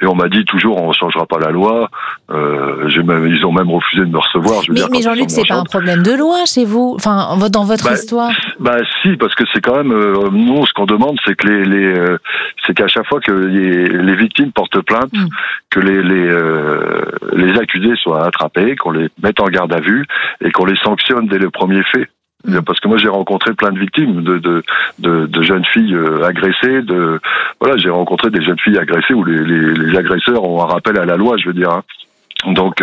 Et on m'a dit toujours, on ne changera pas la loi. Ils ont même refusé de me recevoir. Mais Jean-Luc, c'est pas un problème de loi chez vous, enfin, dans votre histoire. Si, parce que c'est quand même, nous, ce qu'on demande, c'est que c'est qu'à chaque fois que les victimes portent plainte, que les accusés soient attrapés, qu'on les mette en garde à vue et qu'on les sanctionne dès le premier fait. Parce que moi j'ai rencontré plein de victimes de jeunes filles agressées, j'ai rencontré des jeunes filles agressées où les agresseurs ont un rappel à la loi, je veux dire. Hein. Donc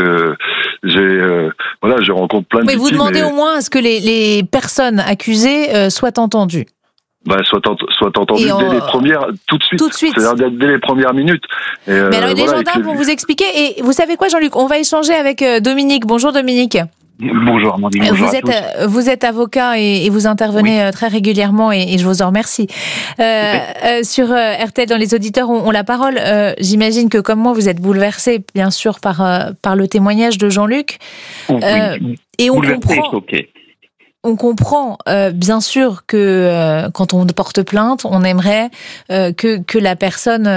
je rencontre plein de victimes. Mais vous demandez au moins à ce que les personnes accusées soient entendues. Soit entendu dès les premières, tout de suite. C'est-à-dire dès les premières minutes. Mais alors les gendarmes vont vous expliquer. Et vous savez quoi, Jean-Luc, on va échanger avec Dominique. Bonjour Dominique. Bonjour Amandine, bonjour à tous. Vous êtes avocat et vous intervenez très régulièrement et je vous en remercie. Sur RTL, dans les auditeurs ont la parole. J'imagine que comme moi, vous êtes bouleversé, bien sûr, par le témoignage de Jean-Luc. Et on comprend bien sûr que quand on porte plainte, on aimerait que la personne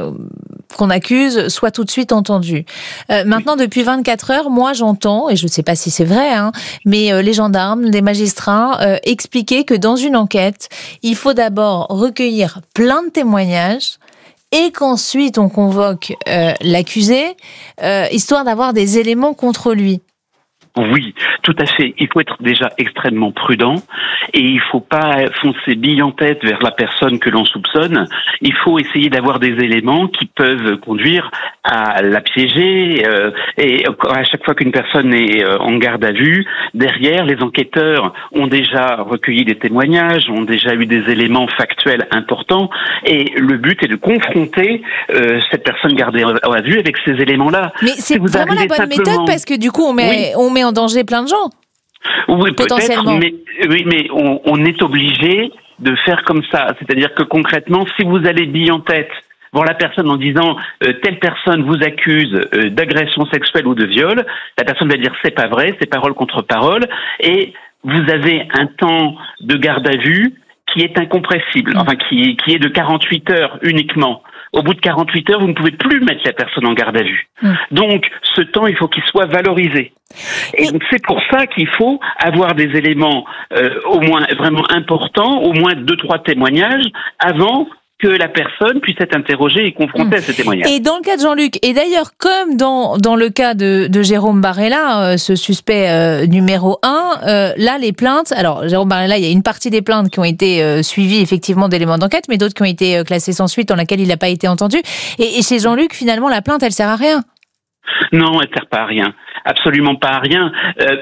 qu'on accuse soit tout de suite entendue. Maintenant, depuis 24 heures, moi j'entends, et je ne sais pas si c'est vrai, mais les gendarmes, les magistrats expliquaient que dans une enquête, il faut d'abord recueillir plein de témoignages et qu'ensuite on convoque l'accusé, histoire d'avoir des éléments contre lui. Oui, tout à fait. Il faut être déjà extrêmement prudent et il faut pas foncer bille en tête vers la personne que l'on soupçonne. Il faut essayer d'avoir des éléments qui peuvent conduire à la piéger et à chaque fois qu'une personne est en garde à vue, derrière, les enquêteurs ont déjà recueilli des témoignages, ont déjà eu des éléments factuels importants et le but est de confronter cette personne gardée à vue avec ces éléments-là. Mais c'est vraiment la bonne méthode parce que du coup on met en danger plein de gens. Oui, potentiellement. Mais on est obligé de faire comme ça. C'est-à-dire que concrètement, si vous allez bille en tête voir la personne en disant telle personne vous accuse d'agression sexuelle ou de viol, la personne va dire c'est pas vrai, c'est parole contre parole, et vous avez un temps de garde à vue qui est incompressible, enfin qui est de 48 heures uniquement. Au bout de 48 heures, vous ne pouvez plus mettre la personne en garde à vue. Donc, ce temps, il faut qu'il soit valorisé. Et donc, c'est pour ça qu'il faut avoir des éléments au moins vraiment importants, au moins 2-3 témoignages, avant que la personne puisse être interrogée et confrontée à ces témoignages. Et dans le cas de Jean-Luc, et d'ailleurs comme dans le cas de Jérôme Barella, ce suspect numéro 1, là les plaintes, alors Jérôme Barella, il y a une partie des plaintes qui ont été suivies effectivement d'éléments d'enquête, mais d'autres qui ont été classées sans suite, dans laquelle il n'a pas été entendu. Et chez Jean-Luc, finalement, la plainte, elle sert à rien. Non, elle sert pas à rien. Absolument pas à rien.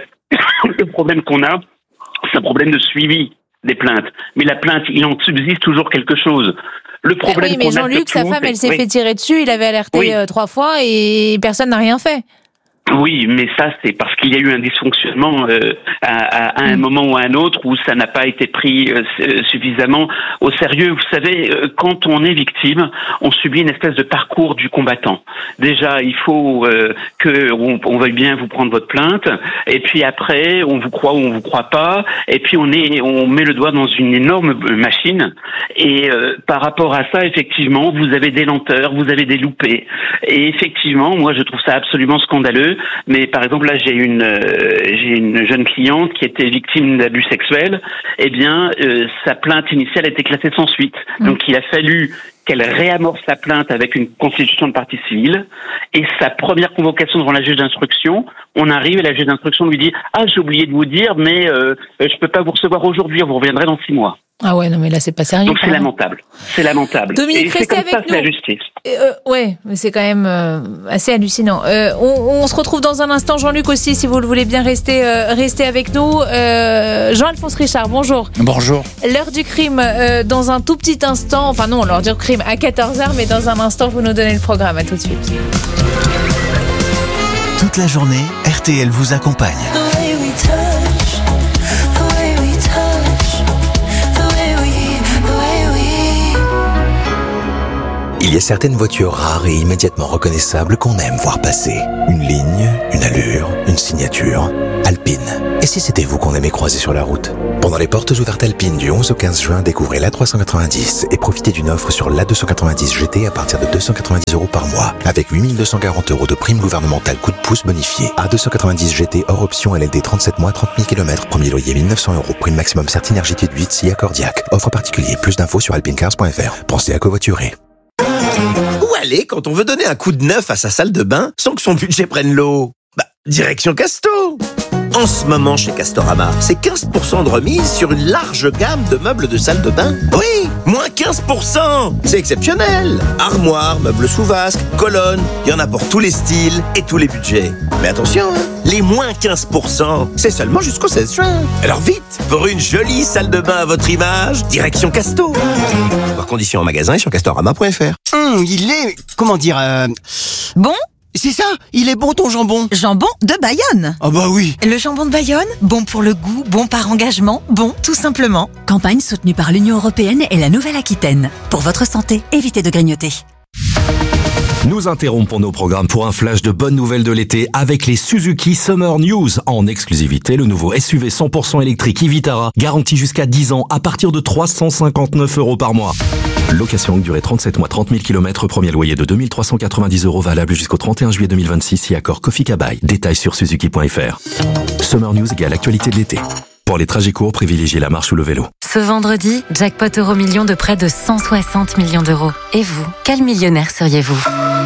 Le problème qu'on a, c'est un problème de suivi des plaintes. Mais la plainte, il en subsiste toujours quelque chose. Le problème mais Jean-Luc, sa femme, elle s'est fait tirer dessus, il avait alerté 3 fois et personne n'a rien fait. Oui, mais ça, c'est parce qu'il y a eu un dysfonctionnement à un moment ou à un autre où ça n'a pas été pris suffisamment au sérieux. Vous savez, quand on est victime, on subit une espèce de parcours du combattant. Déjà, il faut qu'on veuille bien vous prendre votre plainte, et puis après, on vous croit ou on vous croit pas, et puis on met le doigt dans une énorme machine, et par rapport à ça, effectivement, vous avez des lenteurs, vous avez des loupés. Et effectivement, moi, je trouve ça absolument scandaleux. Mais par exemple, là, j'ai une jeune cliente qui était victime d'abus sexuels. Eh bien, sa plainte initiale a été classée sans suite. Donc, il a fallu qu'elle réamorce la plainte avec une constitution de partie civile. Et sa première convocation devant la juge d'instruction, on arrive et la juge d'instruction lui dit « Ah, j'ai oublié de vous dire, mais je peux pas vous recevoir aujourd'hui, vous reviendrez dans 6 mois. » Ah ouais, non mais là c'est pas sérieux. Donc c'est lamentable. C'est lamentable. Dominique, et c'est comme ça, c'est la justice. Ouais, mais c'est quand même assez hallucinant. On se retrouve dans un instant, Jean-Luc aussi, si vous le voulez bien rester avec nous. Jean-Alphonse Richard, bonjour. Bonjour. L'heure du crime dans un tout petit instant. Enfin non, l'heure du crime à 14h, mais dans un instant vous nous donnez le programme. À tout de suite. Toute la journée, RTL vous accompagne. Il y a certaines voitures rares et immédiatement reconnaissables qu'on aime voir passer. Une ligne, une allure, une signature. Alpine. Et si c'était vous qu'on aimait croiser sur la route? Pendant les portes ouvertes Alpine du 11 au 15 juin, découvrez l'A390 et profitez d'une offre sur l'A290 GT à partir de 290 € par mois. Avec 8 240 € de prime gouvernementale coup de pouce bonifié. A290 GT hors option LLD 37 mois, 30 000 km, premier loyer 1 900 €. Prime maximum Certinergité de 8, SIA Cordiac. Offre particulier. Plus d'infos sur alpinecars.fr. Pensez à covoiturer. Où aller quand on veut donner un coup de neuf à sa salle de bain sans que son budget prenne l'eau? Direction Casto. En ce moment, chez Castorama, c'est 15% de remise sur une large gamme de meubles de salle de bain. Oui, moins 15%. C'est exceptionnel. Armoires, meubles sous vasque, colonnes, il y en a pour tous les styles et tous les budgets. Mais attention, les moins 15%, c'est seulement jusqu'au 16 juin. Alors vite, pour une jolie salle de bain à votre image, direction Casto. Voir conditions en magasin et sur castorama.fr. Il est... comment dire... Bon ? C'est ça, il est bon ton jambon. Jambon de Bayonne. Ah bah oui. Le jambon de Bayonne, bon pour le goût, bon par engagement, bon tout simplement. Campagne soutenue par l'Union européenne et la Nouvelle-Aquitaine. Pour votre santé, évitez de grignoter. Nous interrompons nos programmes pour un flash de bonnes nouvelles de l'été avec les Suzuki Summer News. En exclusivité, le nouveau SUV 100% électrique e-Vitara, garanti jusqu'à 10 ans à partir de 359 € par mois. Location longue durée 37 mois, 30 000 km, premier loyer de 2 390 € valable jusqu'au 31 juillet 2026 si accord Kofi Kabai. Détails sur suzuki.fr. Summer News égale actualité de l'été. Pour les trajets courts, privilégiez la marche ou le vélo. Ce vendredi, jackpot Euro-Million de près de 160 millions d'euros. Et vous, quel millionnaire seriez-vous ?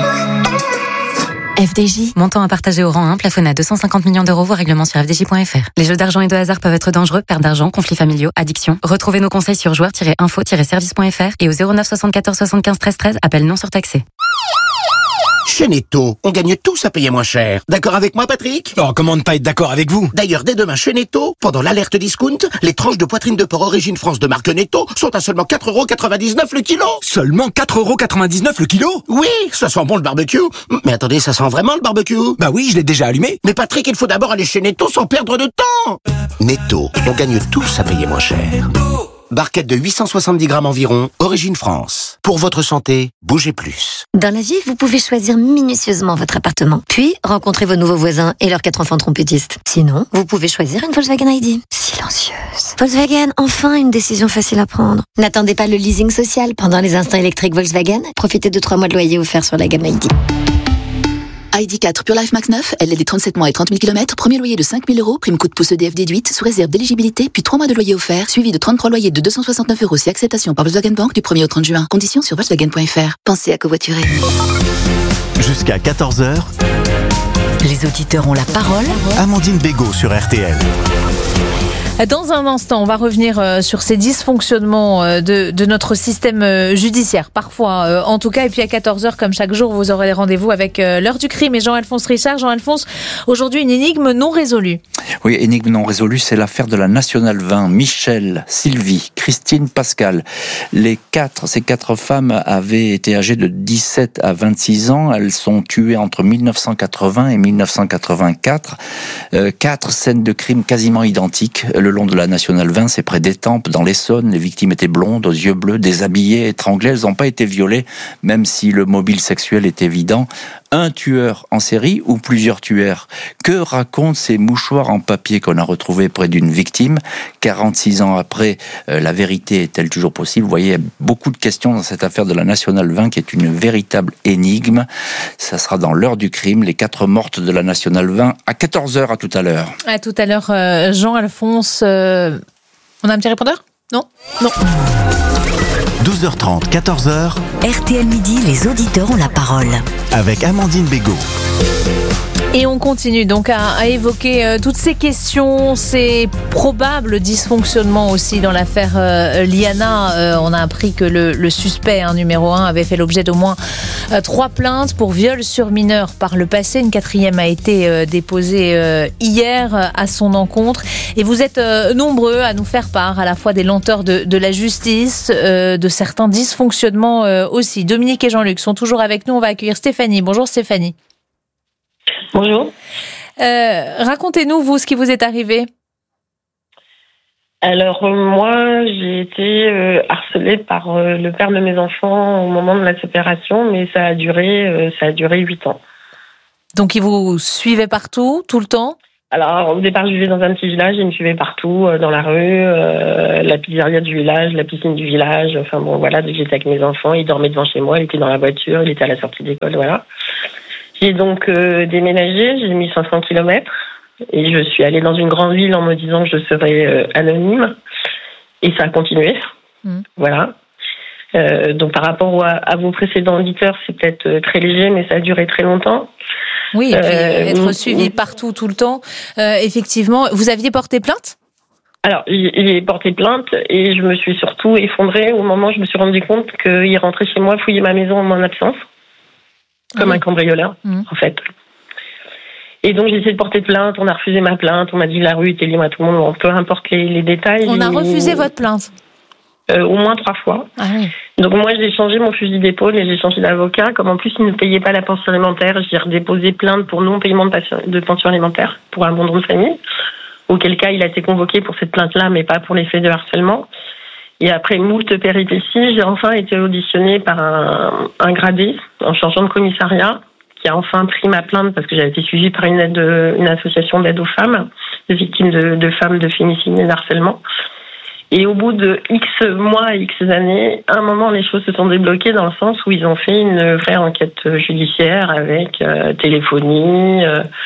FDJ, montant à partager au rang 1, plafonné à 250 millions d'euros, voire règlement sur fdj.fr. Les jeux d'argent et de hasard peuvent être dangereux, perte d'argent, conflits familiaux, addiction. Retrouvez nos conseils sur joueurs-info-service.fr et au 09 74 75 13 13, appel non surtaxé. Chez Netto, on gagne tous à payer moins cher. D'accord avec moi, Patrick? Oh, comment ne pas être d'accord avec vous? D'ailleurs, dès demain chez Netto, pendant l'alerte discount, les tranches de poitrine de porc origine France de marque Netto sont à seulement 4,99 € le kilo. Seulement 4,99 € le kilo? Oui, ça sent bon le barbecue. Mais attendez, ça sent vraiment le barbecue? Bah oui, je l'ai déjà allumé. Mais Patrick, il faut d'abord aller chez Netto sans perdre de temps. Netto, on gagne tous à payer moins cher. Barquette de 870 grammes environ, origine France. Pour votre santé, bougez plus. Dans la vie, vous pouvez choisir minutieusement votre appartement, puis rencontrer vos nouveaux voisins et leurs 4 enfants trompettistes. Sinon, vous pouvez choisir une Volkswagen ID. Silencieuse. Volkswagen, enfin une décision facile à prendre. N'attendez pas le leasing social pendant les instants électriques Volkswagen. Profitez de 3 mois de loyer offerts sur la gamme ID. ID4 Pure Life Max 9, LLD 37 mois et 30 000 km, premier loyer de 5 000 €, prime coup de pouce EDF déduite, sous réserve d'éligibilité, puis 3 mois de loyer offert, suivi de 33 loyers de 269 € si acceptation par Volkswagen Bank du 1er au 30 juin. Conditions sur Volkswagen.fr. Pensez à covoiturer. Jusqu'à 14h, Les auditeurs ont la parole. Amandine Bégaud sur RTL. Dans un instant, on va revenir sur ces dysfonctionnements de notre système judiciaire, parfois en tout cas. Et puis à 14h, comme chaque jour, vous aurez rendez-vous avec l'heure du crime et Jean-Alphonse Richard. Jean-Alphonse, aujourd'hui, une énigme non résolue. Oui, énigme non résolue, c'est l'affaire de la Nationale 20. Michel, Sylvie, Christine, Pascal. Ces quatre femmes avaient été âgées de 17 à 26 ans. Elles sont tuées entre 1980 et 1984. 4 scènes de crime quasiment identiques. Le long de la Nationale 20, c'est près d'Étampes, dans l'Essonne. Les victimes étaient blondes, aux yeux bleus, déshabillées, étranglées. Elles n'ont pas été violées, même si le mobile sexuel est évident. Un tueur en série ou plusieurs tueurs? Que racontent ces mouchoirs en papier qu'on a retrouvés près d'une victime? 46 ans après, la vérité est-elle toujours possible? Vous voyez, il y a beaucoup de questions dans cette affaire de la Nationale 20 qui est une véritable énigme. Ça sera dans l'heure du crime, les 4 mortes de la Nationale 20 à 14h. À tout à l'heure. À tout à l'heure, Jean-Alphonse. On a un petit répondeur? Non. 12h30, 14h. RTL Midi, les auditeurs ont la parole. Avec Amandine Bégaud. Et on continue donc à évoquer toutes ces questions, ces probables dysfonctionnements aussi dans l'affaire Liana. On a appris que le suspect numéro 1 avait fait l'objet d'au moins 3 plaintes pour viol sur mineur par le passé. Une 4e a été déposée hier à son encontre. Et vous êtes nombreux à nous faire part à la fois des lenteurs de la justice, de certains dysfonctionnements aussi. Dominique et Jean-Luc sont toujours avec nous. On va accueillir Stéphanie. Bonjour Stéphanie. Bonjour. Racontez-nous, vous, ce qui vous est arrivé. Alors moi, j'ai été harcelée par le père de mes enfants au moment de la séparation, mais ça a duré 8 ans. Donc il vous suivait partout, tout le temps ? Alors au départ, je vivais dans un petit village, il me suivait partout, dans la rue, la pizzeria du village, la piscine du village. Enfin bon, voilà, dès que j'étais avec mes enfants, il dormait devant chez moi, il était dans la voiture, il était à la sortie d'école, voilà. J'ai donc déménagé, j'ai mis 500 kilomètres. Et je suis allée dans une grande ville en me disant que je serais anonyme. Et ça a continué. Voilà. Donc par rapport à vos précédents auditeurs, c'est peut-être très léger, mais ça a duré très longtemps. Oui, et puis être suivi partout, tout le temps. Effectivement, vous aviez porté plainte ? Alors, j'ai porté plainte et je me suis surtout effondrée au moment où je me suis rendu compte qu'il rentrait chez moi, fouillait ma maison en mon absence. Comme un cambrioleur, en fait. Et donc j'ai essayé de porter plainte, on a refusé ma plainte, on m'a dit que la rue était libre à tout le monde, peu importe les détails. On a refusé votre plainte ? Au moins 3 fois. Ah oui. Donc moi j'ai changé mon fusil d'épaule et j'ai changé d'avocat. Comme en plus ils ne payaient pas la pension alimentaire, j'ai redéposé plainte pour non-paiement de pension alimentaire pour un abandon de famille. Auquel cas il a été convoqué pour cette plainte-là, mais pas pour les faits de harcèlement. Et après moult péripéties, j'ai enfin été auditionnée par un gradé en changeant de commissariat, qui a enfin pris ma plainte parce que j'avais été suivie par une association d'aide aux femmes, de victimes de femmes de féminicide et d'harcèlement. Et au bout de X mois, X années, à un moment, les choses se sont débloquées dans le sens où ils ont fait une vraie enquête judiciaire avec téléphonie,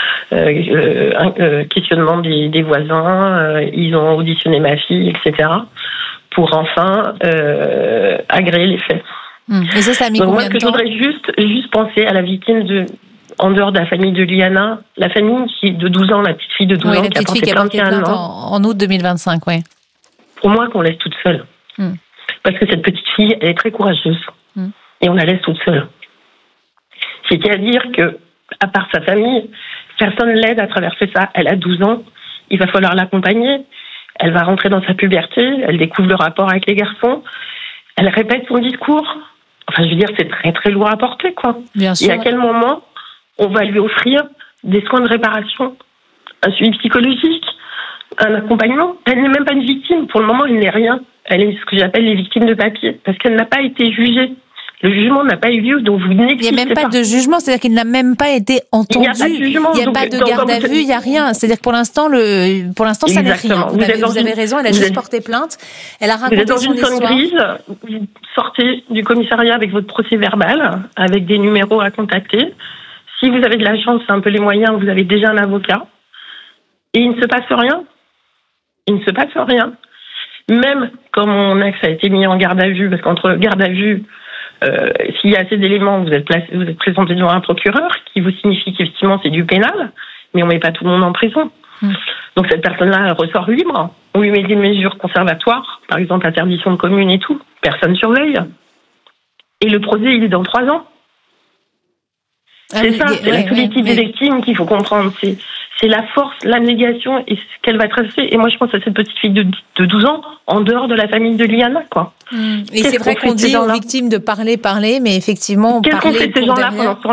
questionnement des voisins, ils ont auditionné ma fille, etc., pour enfin agréer les faits. Et ça a mis donc combien moi, de temps ? Je voudrais juste penser à la victime en dehors de la famille de Liana, la famille qui de 12 ans, la petite fille de 12 ans qui a porté plainte en août 2025, oui. Pour moi, qu'on laisse toute seule. Parce que cette petite fille, elle est très courageuse. Et on la laisse toute seule. C'est-à-dire que, à part sa famille, personne l'aide à traverser ça. Elle a 12 ans, il va falloir l'accompagner. Elle va rentrer dans sa puberté, elle découvre le rapport avec les garçons. Elle répète son discours. Enfin, je veux dire, c'est très, très lourd à porter, quoi. Bien sûr. Et à quel moment on va lui offrir des soins de réparation, un suivi psychologique, un accompagnement ? Elle n'est même pas une victime. Pour le moment, elle n'est rien. Elle est ce que j'appelle les victimes de papier, parce qu'elle n'a pas été jugée. Le jugement n'a pas eu lieu, donc vous n'existez pas. Il n'y a même pas de jugement, c'est-à-dire qu'il n'a même pas été entendu. Il n'y a pas de jugement. Il n'y a pas de garde à vue, il n'y a rien. C'est-à-dire que pour l'instant, ça n'est rien. Vous avez raison, elle a juste porté plainte. Elle a raconté son histoire. Vous êtes dans une zone grise, vous sortez du commissariat avec votre procès verbal, avec des numéros à contacter. Si vous avez de la chance, c'est un peu les moyens, vous avez déjà un avocat. Et il ne se passe rien. Il ne se passe rien. Même quand mon ex a été mis en garde à vue, parce qu'entre garde à vue, s'il y a assez d'éléments, vous êtes présenté devant un procureur qui vous signifie qu'effectivement c'est du pénal, mais on ne met pas tout le monde en prison. Donc cette personne-là ressort libre. On lui met des mesures conservatoires, par exemple interdiction de commune et tout. Personne ne surveille. Et le procès, il est dans 3 ans. C'est la solitude des victimes qu'il faut comprendre. C'est la force, l'abnégation et ce qu'elle va traverser. Et moi, je pense à cette petite fille de 12 ans, en dehors de la famille de Liana, quoi. Et c'est vrai qu'on dit aux victimes de parler, mais effectivement, qu'est-ce qu'on fait ces gens-là pendant ce temps-là ?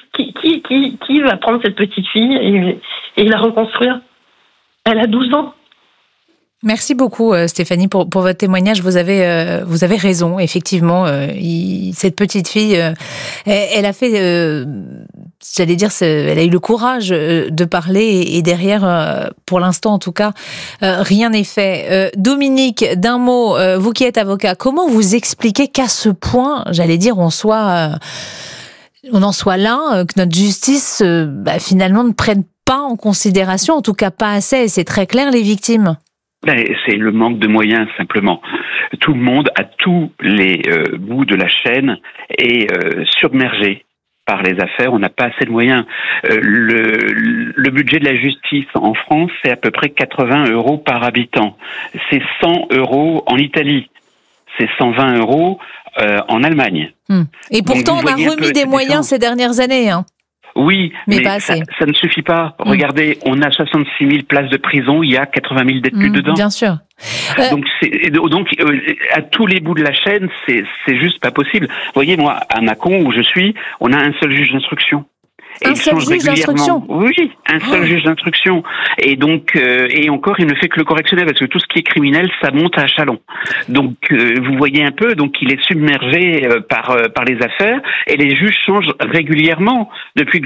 Qui va prendre cette petite fille et la reconstruire ? Elle a 12 ans. Merci beaucoup Stéphanie pour votre témoignage. Vous avez raison, effectivement. Cette petite fille, elle a fait, j'allais dire, elle a eu le courage de parler et derrière, pour l'instant en tout cas, rien n'est fait. Dominique, d'un mot, vous qui êtes avocat, comment vous expliquez qu'à ce point, j'allais dire, on en soit là, que notre justice finalement ne prenne pas en considération, en tout cas pas assez, et c'est très clair, les victimes? C'est le manque de moyens, simplement. Tout le monde, à tous les bouts de la chaîne, est submergé par les affaires. On n'a pas assez de moyens. Le budget de la justice en France, c'est à peu près 80 € par habitant. C'est 100 € en Italie. C'est 120 € en Allemagne. Et pourtant, on a remis des moyens ces dernières années, hein. Oui, mais ça ne suffit pas. Regardez, on a 66 000 places de prison, il y a 80 000 détenus dedans. Bien sûr. Donc, à tous les bouts de la chaîne, c'est juste pas possible. Vous voyez, moi, à Mâcon, où je suis, on a un seul juge d'instruction. Un seul juge d'instruction. Oui, un seul juge d'instruction. Et donc, et encore, il ne fait que le correctionnel, parce que tout ce qui est criminel, ça monte à Chalon. Donc, vous voyez un peu, donc il est submergé par les affaires, et les juges changent régulièrement. Depuis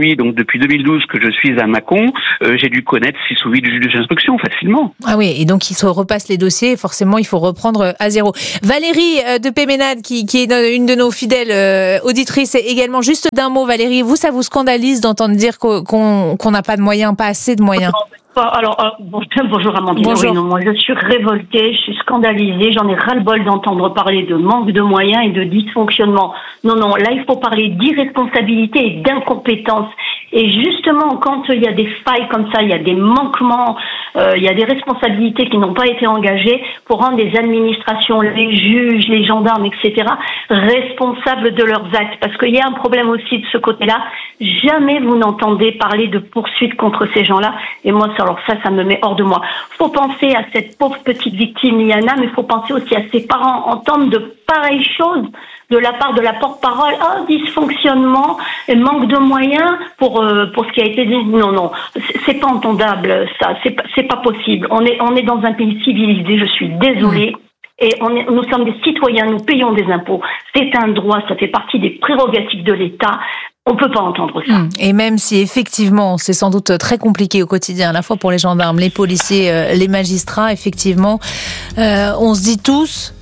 2012 que je suis à Mâcon, j'ai dû connaître 6 ou 8 juges d'instruction facilement. Ah oui, et donc ils se repassent les dossiers, et forcément il faut reprendre à zéro. Valérie de Péménade, qui est une de nos fidèles auditrices également, juste d'un mot Valérie, ça vous scandalise d'entendre dire qu'on n'a pas de moyens, pas assez de moyens? Alors, bonjour Amandine. Bonjour. Oui, non, moi je suis révoltée, je suis scandalisée, j'en ai ras-le-bol d'entendre parler de manque de moyens et de dysfonctionnement. Non, là il faut parler d'irresponsabilité et d'incompétence. Et justement, quand il y a des failles comme ça, il y a des manquements, il y a des responsabilités qui n'ont pas été engagées, pour rendre les administrations, les juges, les gendarmes, etc., responsables de leurs actes. Parce qu'il y a un problème aussi de ce côté-là. Jamais vous n'entendez parler de poursuites contre ces gens-là. Et moi, ça me met hors de moi. Faut penser à cette pauvre petite victime, Liana, mais il faut penser aussi à ses parents. Entendre de pareilles choses de la part de la porte-parole, dysfonctionnement, et manque de moyens pour ce qui a été dit. Non, c'est pas entendable, ça, c'est pas possible. On est dans un pays civilisé, je suis désolée. Et nous sommes des citoyens, nous payons des impôts. C'est un droit, ça fait partie des prérogatives de l'État. On peut pas entendre ça. Et même si effectivement c'est sans doute très compliqué au quotidien, à la fois pour les gendarmes, les policiers, les magistrats, effectivement, on se dit tous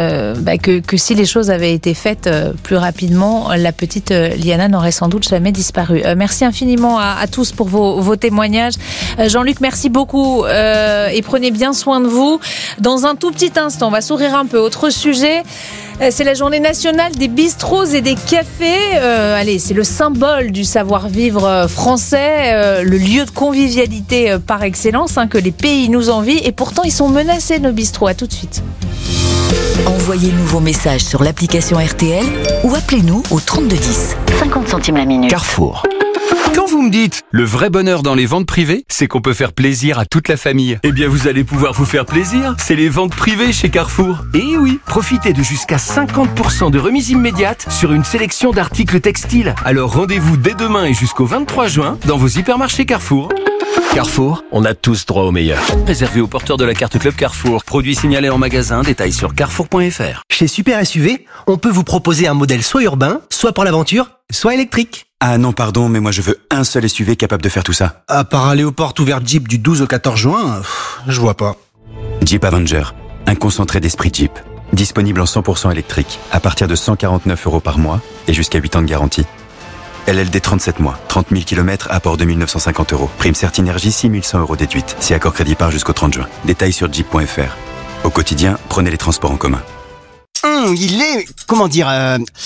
que si les choses avaient été faites plus rapidement, la petite Liana n'aurait sans doute jamais disparu. Merci infiniment à tous pour vos témoignages. Jean-Luc, merci beaucoup et prenez bien soin de vous. Dans un tout petit instant, on va sourire un peu. Autre sujet, c'est la journée nationale des bistrots et des cafés. C'est le symbole du savoir-vivre français, le lieu de convivialité par excellence que les pays nous envient, et pourtant ils sont menacés, nos bistrots. À tout de suite. Envoyez-nous vos messages sur l'application RTL ou appelez-nous au 3210. 50 centimes la minute. Carrefour. Quand vous me dites le vrai bonheur dans les ventes privées, c'est qu'on peut faire plaisir à toute la famille. Eh bien, vous allez pouvoir vous faire plaisir. C'est les ventes privées chez Carrefour. Et oui, profitez de jusqu'à 50% de remise immédiate sur une sélection d'articles textiles. Alors rendez-vous dès demain et jusqu'au 23 juin dans vos hypermarchés Carrefour. Carrefour, on a tous droit au meilleur. Réservé aux porteurs de la carte Club Carrefour. Produit signalé en magasin, détails sur carrefour.fr. Chez Super SUV, on peut vous proposer un modèle soit urbain, soit pour l'aventure, soit électrique. Ah non, pardon, mais moi je veux un seul SUV capable de faire tout ça. À part aller aux portes ouvertes Jeep du 12 au 14 juin, je vois pas. Jeep Avenger, un concentré d'esprit Jeep. Disponible en 100% électrique, à partir de 149 € par mois et jusqu'à 8 ans de garantie. LLD 37 mois, 30 000 km, apport 2 950 €. Prime Certinergie, 6 100 € déduite. Si accord crédit part jusqu'au 30 juin. Détails sur jeep.fr. Au quotidien, prenez les transports en commun. Il est... comment dire... Bon ?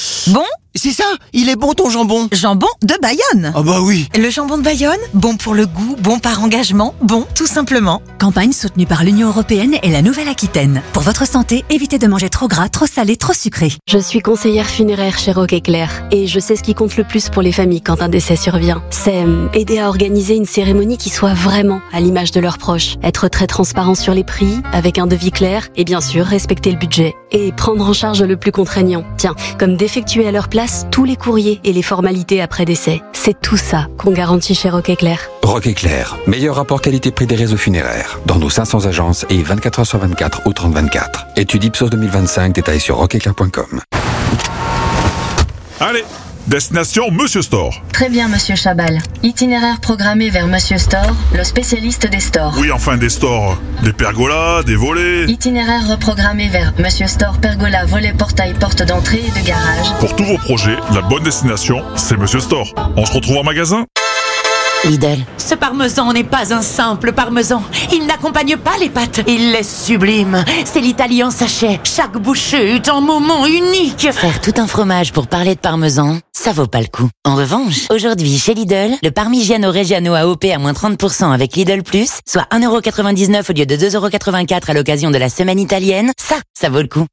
C'est ça, il est bon ton jambon. Jambon de Bayonne. Ah bah oui. Le jambon de Bayonne, bon pour le goût, bon par engagement, bon tout simplement. Campagne soutenue par l'Union européenne et la Nouvelle-Aquitaine. Pour votre santé, évitez de manger trop gras, trop salé, trop sucré. Je suis conseillère funéraire chez Roque Éclair et je sais ce qui compte le plus pour les familles quand un décès survient. C'est aider à organiser une cérémonie qui soit vraiment à l'image de leurs proches. Être très transparent sur les prix, avec un devis clair et bien sûr respecter le budget. Et prendre en charge le plus contraignant. Tiens, comme d'effectuer à leur place tous les courriers et les formalités après décès. C'est tout ça qu'on garantit chez Roque Éclair. Roque Éclair, meilleur rapport qualité-prix des réseaux funéraires. Dans nos 500 agences et 24 h sur 24 au 3024. Étude Ipsos 2025, détails sur roqueéclair.com. Allez, destination Monsieur Store. Très bien, Monsieur Chabal. Itinéraire programmé vers Monsieur Store, le spécialiste des stores. Oui, enfin des stores. Des pergolas, des volets. Itinéraire reprogrammé vers Monsieur Store, pergola, volet, portail, porte d'entrée et de garage. Pour tous vos projets, la bonne destination, c'est Monsieur Store. On se retrouve en magasin. Lidl. Ce parmesan n'est pas un simple parmesan. Il n'accompagne pas les pâtes. Il est sublime. C'est l'Italie en sachet. Chaque bouchée est un moment unique. Faire tout un fromage pour parler de parmesan, ça vaut pas le coup. En revanche, aujourd'hui chez Lidl, le Parmigiano Reggiano AOP à moins 30% avec Lidl Plus, soit 1,99€ au lieu de 2,84€ à l'occasion de la semaine italienne, ça vaut le coup.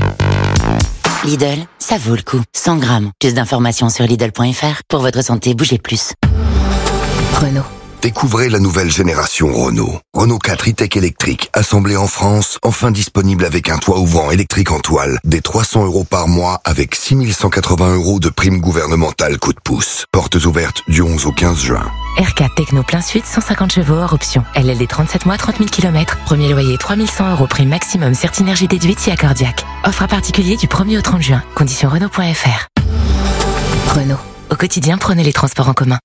Lidl, ça vaut le coup. 100 grammes. Plus d'informations sur Lidl.fr. Pour votre santé, bougez plus. Renault. Découvrez la nouvelle génération Renault. Renault 4 e-Tech électrique, assemblé en France, enfin disponible avec un toit ouvrant électrique en toile, des 300 € par mois avec 6 180 € de prime gouvernementale coup de pouce. Portes ouvertes du 11 au 15 juin. R4 Techno plein sud, 150 chevaux hors option. LLD 37 mois, 30 000 km. Premier loyer 3 100 € prime maximum, Certinergie déduite si accordiaque. Offre à particulier du 1er au 30 juin. Conditions Renault.fr. Renault. Au quotidien, prenez les transports en commun.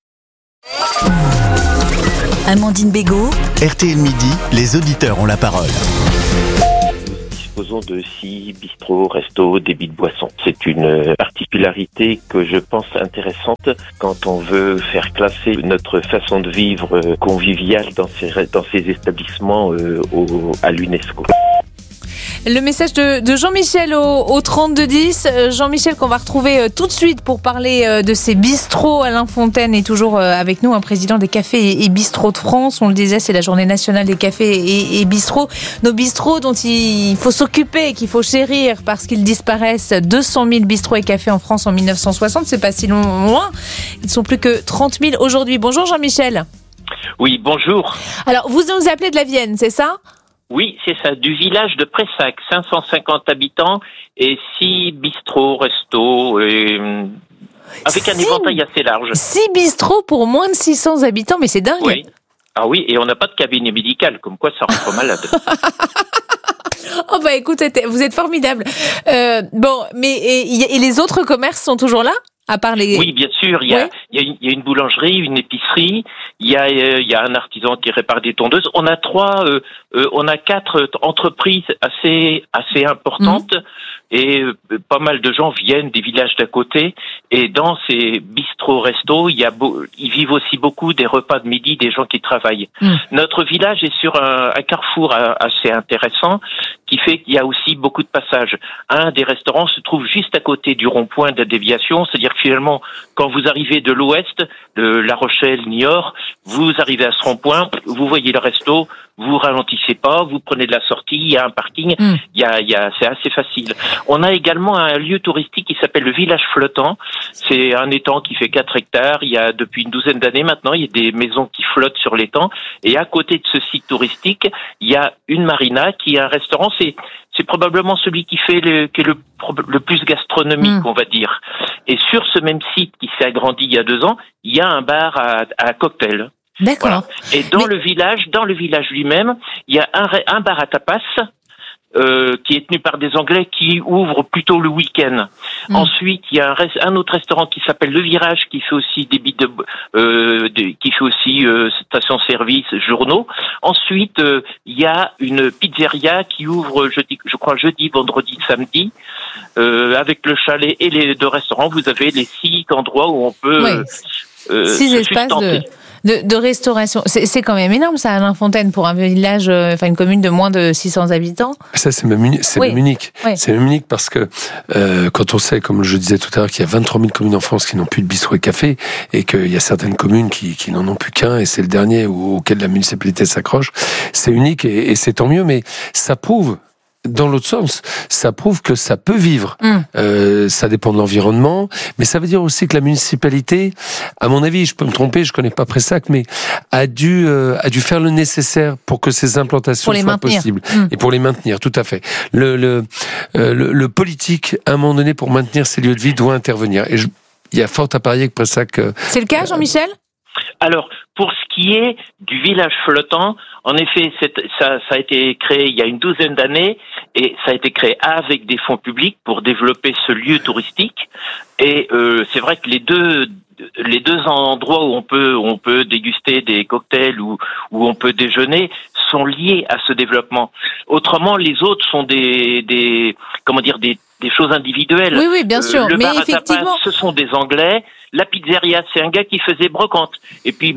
Amandine Bégaud. RTL Midi, les auditeurs ont la parole. Nous disposons de 6 bistrots, restos, débits de boissons. C'est une particularité que je pense intéressante quand on veut faire classer notre façon de vivre conviviale dans ces établissements à l'UNESCO. Le message de Jean-Michel au 3210. Jean-Michel qu'on va retrouver tout de suite pour parler de ces bistrots. Alain Fontaine est toujours avec nous, un président des cafés et bistrots de France. On le disait, c'est la journée nationale des cafés et bistrots. Nos bistrots dont il faut s'occuper, qu'il faut chérir parce qu'ils disparaissent. 200 000 bistrots et cafés en France en 1960. C'est pas si loin. Ils ne sont plus que 30 000 aujourd'hui. Bonjour Jean-Michel. Oui, bonjour. Alors, vous nous appelez de la Vienne, c'est ça ? Oui, c'est ça, du village de Pressac, 550 habitants et 6 bistrots, restos, avec un éventail assez large. 6 bistrots pour moins de 600 habitants, mais c'est dingue. Oui. Ah oui, et on n'a pas de cabinet médical, comme quoi ça rend pas malade. Oh bah écoute, vous êtes formidable. Bon, mais et les autres commerces sont toujours là ? À part les... Oui, bien sûr. Il y a une boulangerie, une épicerie. Il y a un artisan qui répare des tondeuses. On a 4 entreprises assez importantes et pas mal de gens viennent des villages d'à côté. Et dans ces bistrots-restos, ils vivent aussi beaucoup des repas de midi des gens qui travaillent. Notre village est sur un carrefour assez intéressant qui fait qu'il y a aussi beaucoup de passages. Un des restaurants se trouve juste à côté du rond-point de la déviation, c'est-à-dire que finalement, quand vous arrivez de l'ouest, de La Rochelle, Niort, vous arrivez à ce rond-point, vous voyez le resto, vous ralentissez pas, vous prenez de la sortie, il y a un parking, c'est assez facile. On a également un lieu touristique qui s'appelle le village flottant. C'est un étang qui fait 4 hectares. Il y a depuis une douzaine d'années maintenant, il y a des maisons qui flottent sur l'étang. Et à côté de ce site touristique, il y a une marina qui est un restaurant. C'est probablement celui qui est le plus gastronomique, on va dire. Et sur ce même site qui s'est agrandi il y a 2 ans, il y a un bar à cocktails. D'accord. Voilà. Et dans le village lui-même, il y a un bar à tapas qui est tenu par des Anglais qui ouvrent plutôt le week-end. Ensuite, il y a un autre restaurant qui s'appelle Le Virage qui fait aussi station-service, journaux. Ensuite, il y a une pizzeria qui ouvre, je crois, jeudi, vendredi, samedi. Avec le chalet et les 2 restaurants, vous avez les 6 endroits où on peut 6 espaces de restauration. C'est quand même énorme ça, Alain Fontaine, pour un village, une commune de moins de 600 habitants. Ça, c'est même unique. Oui. C'est même unique parce que quand on sait, comme je disais tout à l'heure, qu'il y a 23 000 communes en France qui n'ont plus de bistrot et café, et qu'il y a certaines communes qui n'en ont plus qu'un, et c'est le dernier auquel la municipalité s'accroche, c'est unique et c'est tant mieux, mais ça prouve... Dans l'autre sens, ça prouve que ça peut vivre. Ça dépend de l'environnement, mais ça veut dire aussi que la municipalité, à mon avis, je peux me tromper, je connais pas Pressac, mais a dû faire le nécessaire pour que ces implantations soient possibles et pour les maintenir. Tout à fait. Le politique, à un moment donné, pour maintenir ces lieux de vie, doit intervenir. Et il y a fort à parier que Pressac. C'est le cas, Jean-Michel ? Alors, pour ce qui est du village flottant, en effet, ça a été créé il y a une douzaine d'années et ça a été créé avec des fonds publics pour développer ce lieu touristique. Et c'est vrai que les deux endroits où on peut déguster des cocktails ou où on peut déjeuner sont liés à ce développement. Autrement, les autres sont des choses individuelles. Oui, bien sûr. Le bar mais à tapas, ce sont des Anglais. La pizzeria, c'est un gars qui faisait brocante. Et puis,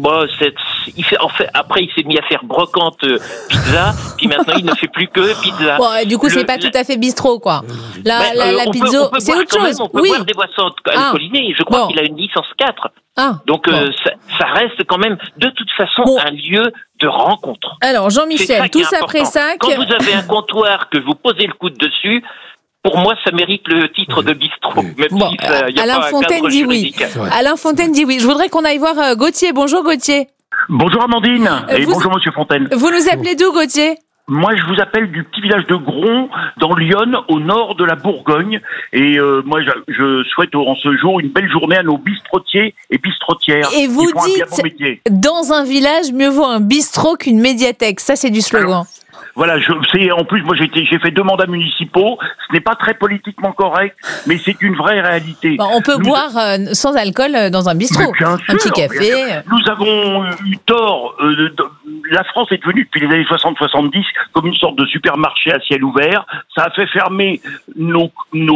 après, il s'est mis à faire brocante pizza. Puis maintenant, il ne fait plus que pizza. Bon, du coup, c'est pas tout à fait bistrot, quoi. La pizza, c'est autre chose. On peut boire des boissons alcoolisées. Je crois qu'il a une licence 4. Donc, ça reste quand même, de toute façon, un lieu de rencontre. Alors, Jean-Michel, tout ça Pressac. Quand vous avez un comptoir que vous posez le coude dessus, pour moi, ça mérite le titre de bistrot. Alain Fontaine dit oui. Alain Fontaine dit oui. Je voudrais qu'on aille voir Gauthier. Bonjour Gauthier. Bonjour Amandine et bonjour Monsieur Fontaine. Vous nous appelez d'où, Gauthier ? Moi, je vous appelle du petit village de Gron, dans l'Yonne, au nord de la Bourgogne. Et moi, je souhaite en ce jour une belle journée à nos bistrotiers et bistrotières. Et vous dites, dans un village, mieux vaut un bistrot qu'une médiathèque. Ça, c'est du slogan. Alors, voilà, en plus, moi, j'ai fait 2 mandats municipaux. Ce n'est pas très politiquement correct, mais c'est une vraie réalité. On peut boire sans alcool dans un bistrot, un petit café. Nous avons eu tort. La France est devenue, depuis les années 60-70, comme une sorte de supermarché à ciel ouvert. Ça a fait fermer nos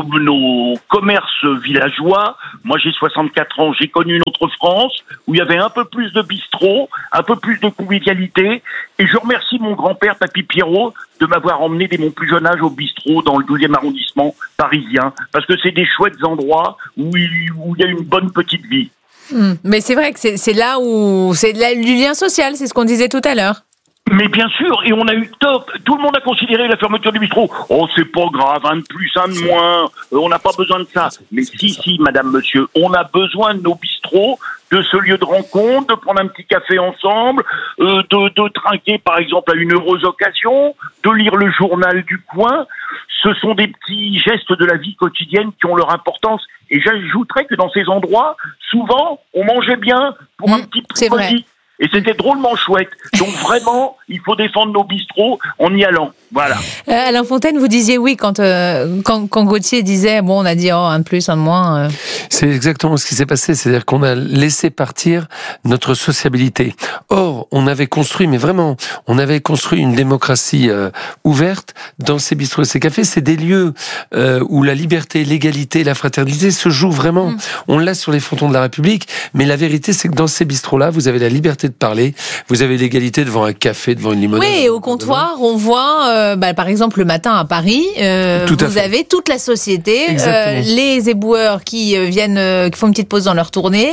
commerces villageois. Moi, j'ai 64 ans. J'ai connu une autre France où il y avait un peu plus de bistrots, un peu plus de convivialité. Et je remercie mon grand-père, Papy Pierrot, de m'avoir emmené dès mon plus jeune âge au bistrot dans le 12e arrondissement parisien. Parce que c'est des chouettes endroits où il y a une bonne petite vie. Mais c'est vrai que c'est là où c'est du lien social, c'est ce qu'on disait tout à l'heure. Mais bien sûr, et on a eu tort. Tout le monde a considéré la fermeture du bistrot. Oh, c'est pas grave, un de plus, un de moins. On n'a pas besoin de ça. Mais si, madame, monsieur, on a besoin de nos bistrots, de ce lieu de rencontre, de prendre un petit café ensemble, de trinquer, par exemple, à une heureuse occasion, de lire le journal du coin. Ce sont des petits gestes de la vie quotidienne qui ont leur importance. Et j'ajouterais que dans ces endroits, souvent, on mangeait bien pour un petit prix modique. Et c'était drôlement chouette. Donc vraiment, il faut défendre nos bistrots en y allant. Voilà. Alain Fontaine, vous disiez oui quand Gauthier disait, bon, on a dit un de plus, un de moins. C'est exactement ce qui s'est passé. C'est-à-dire qu'on a laissé partir notre sociabilité. Or, on avait construit, mais vraiment, on avait construit une démocratie ouverte dans ces bistrots et ces cafés. C'est des lieux où la liberté, l'égalité, la fraternité se jouent vraiment. On l'a sur les frontons de la République, mais la vérité, c'est que dans ces bistrots-là, vous avez la liberté de parler, vous avez l'égalité devant un café, devant une limonade. Oui, et au comptoir, on voit, par exemple, le matin à Paris, vous avez toute la société, les éboueurs qui viennent, qui font une petite pause dans leur tournée,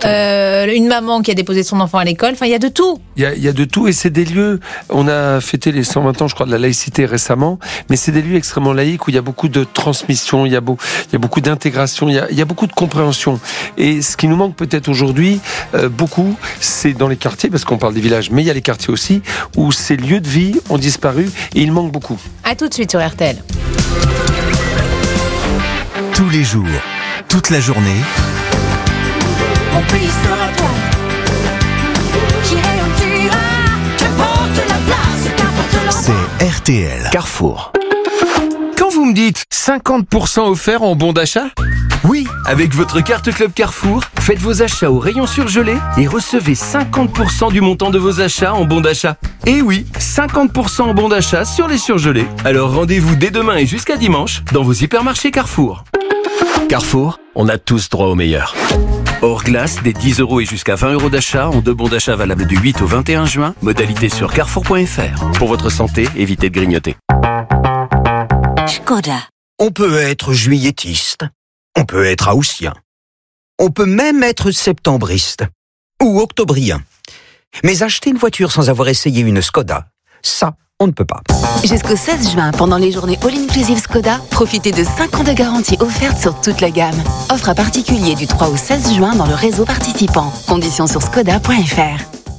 une maman qui a déposé son enfant à l'école, enfin, il y a de tout. Il y a de tout, et c'est des lieux, on a fêté les 120 ans, je crois, de la laïcité récemment, mais c'est des lieux extrêmement laïques où il y a beaucoup de transmission, il y a beaucoup d'intégration, il y a beaucoup de compréhension. Et ce qui nous manque peut-être aujourd'hui, beaucoup, c'est dans les quartiers, parce qu'on parle des villages, mais il y a les quartiers aussi, où ces lieux de vie ont disparu et il manque beaucoup. À tout de suite sur RTL. Tous les jours, toute la journée. On plie sur la toile. J'irai où tu iras. Qu'importe la place, qu'importe l'endroit. C'est RTL. Carrefour. Quand vous me dites 50% offert en bon d'achat ? Oui, avec votre carte Club Carrefour, faites vos achats au rayon surgelé et recevez 50% du montant de vos achats en bon d'achat. Et oui, 50% en bon d'achat sur les surgelés. Alors rendez-vous dès demain et jusqu'à dimanche dans vos hypermarchés Carrefour. Carrefour, on a tous droit au meilleur. Hors glace, des 10 € et jusqu'à 20 € d'achat en 2 bons d'achat valables du 8 au 21 juin. Modalité sur carrefour.fr. Pour votre santé, évitez de grignoter. Škoda. On peut être juillettiste. On peut être haussien. On peut même être septembriste. Ou octobrien. Mais acheter une voiture sans avoir essayé une Škoda, ça, on ne peut pas. Jusqu'au 16 juin, pendant les journées All-Inclusive Škoda, profitez de 5 ans de garantie offerte sur toute la gamme. Offre à particulier du 3 au 16 juin dans le réseau participant. Conditions sur škoda.fr.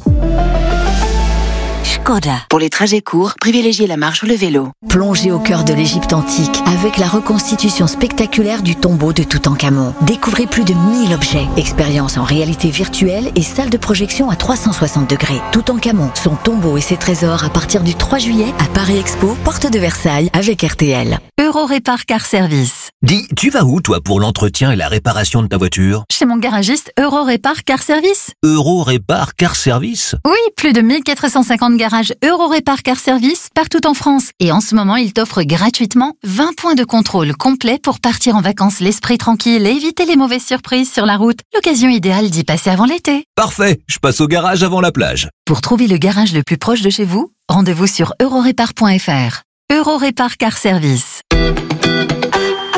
Škoda. Pour les trajets courts, privilégiez la marche ou le vélo. Plongez au cœur de l'Égypte antique avec la reconstitution spectaculaire du tombeau de Toutankhamon. Découvrez plus de 1000 objets, expériences en réalité virtuelle et salle de projection à 360 degrés. Toutankhamon, son tombeau et ses trésors à partir du 3 juillet à Paris Expo, porte de Versailles avec RTL. Eurorépar Car Service. Dis, tu vas où toi pour l'entretien et la réparation de ta voiture ? Chez mon garagiste Eurorépar Car Service. Eurorépar Car Service ? Oui, plus de 1450 garages Eurorépar Car Service partout en France. Et en ce moment, il t'offre gratuitement 20 points de contrôle complet pour partir en vacances l'esprit tranquille et éviter les mauvaises surprises sur la route. L'occasion idéale d'y passer avant l'été. Parfait, je passe au garage avant la plage. Pour trouver le garage le plus proche de chez vous, rendez-vous sur eurorépar.fr. Eurorépar Car Service.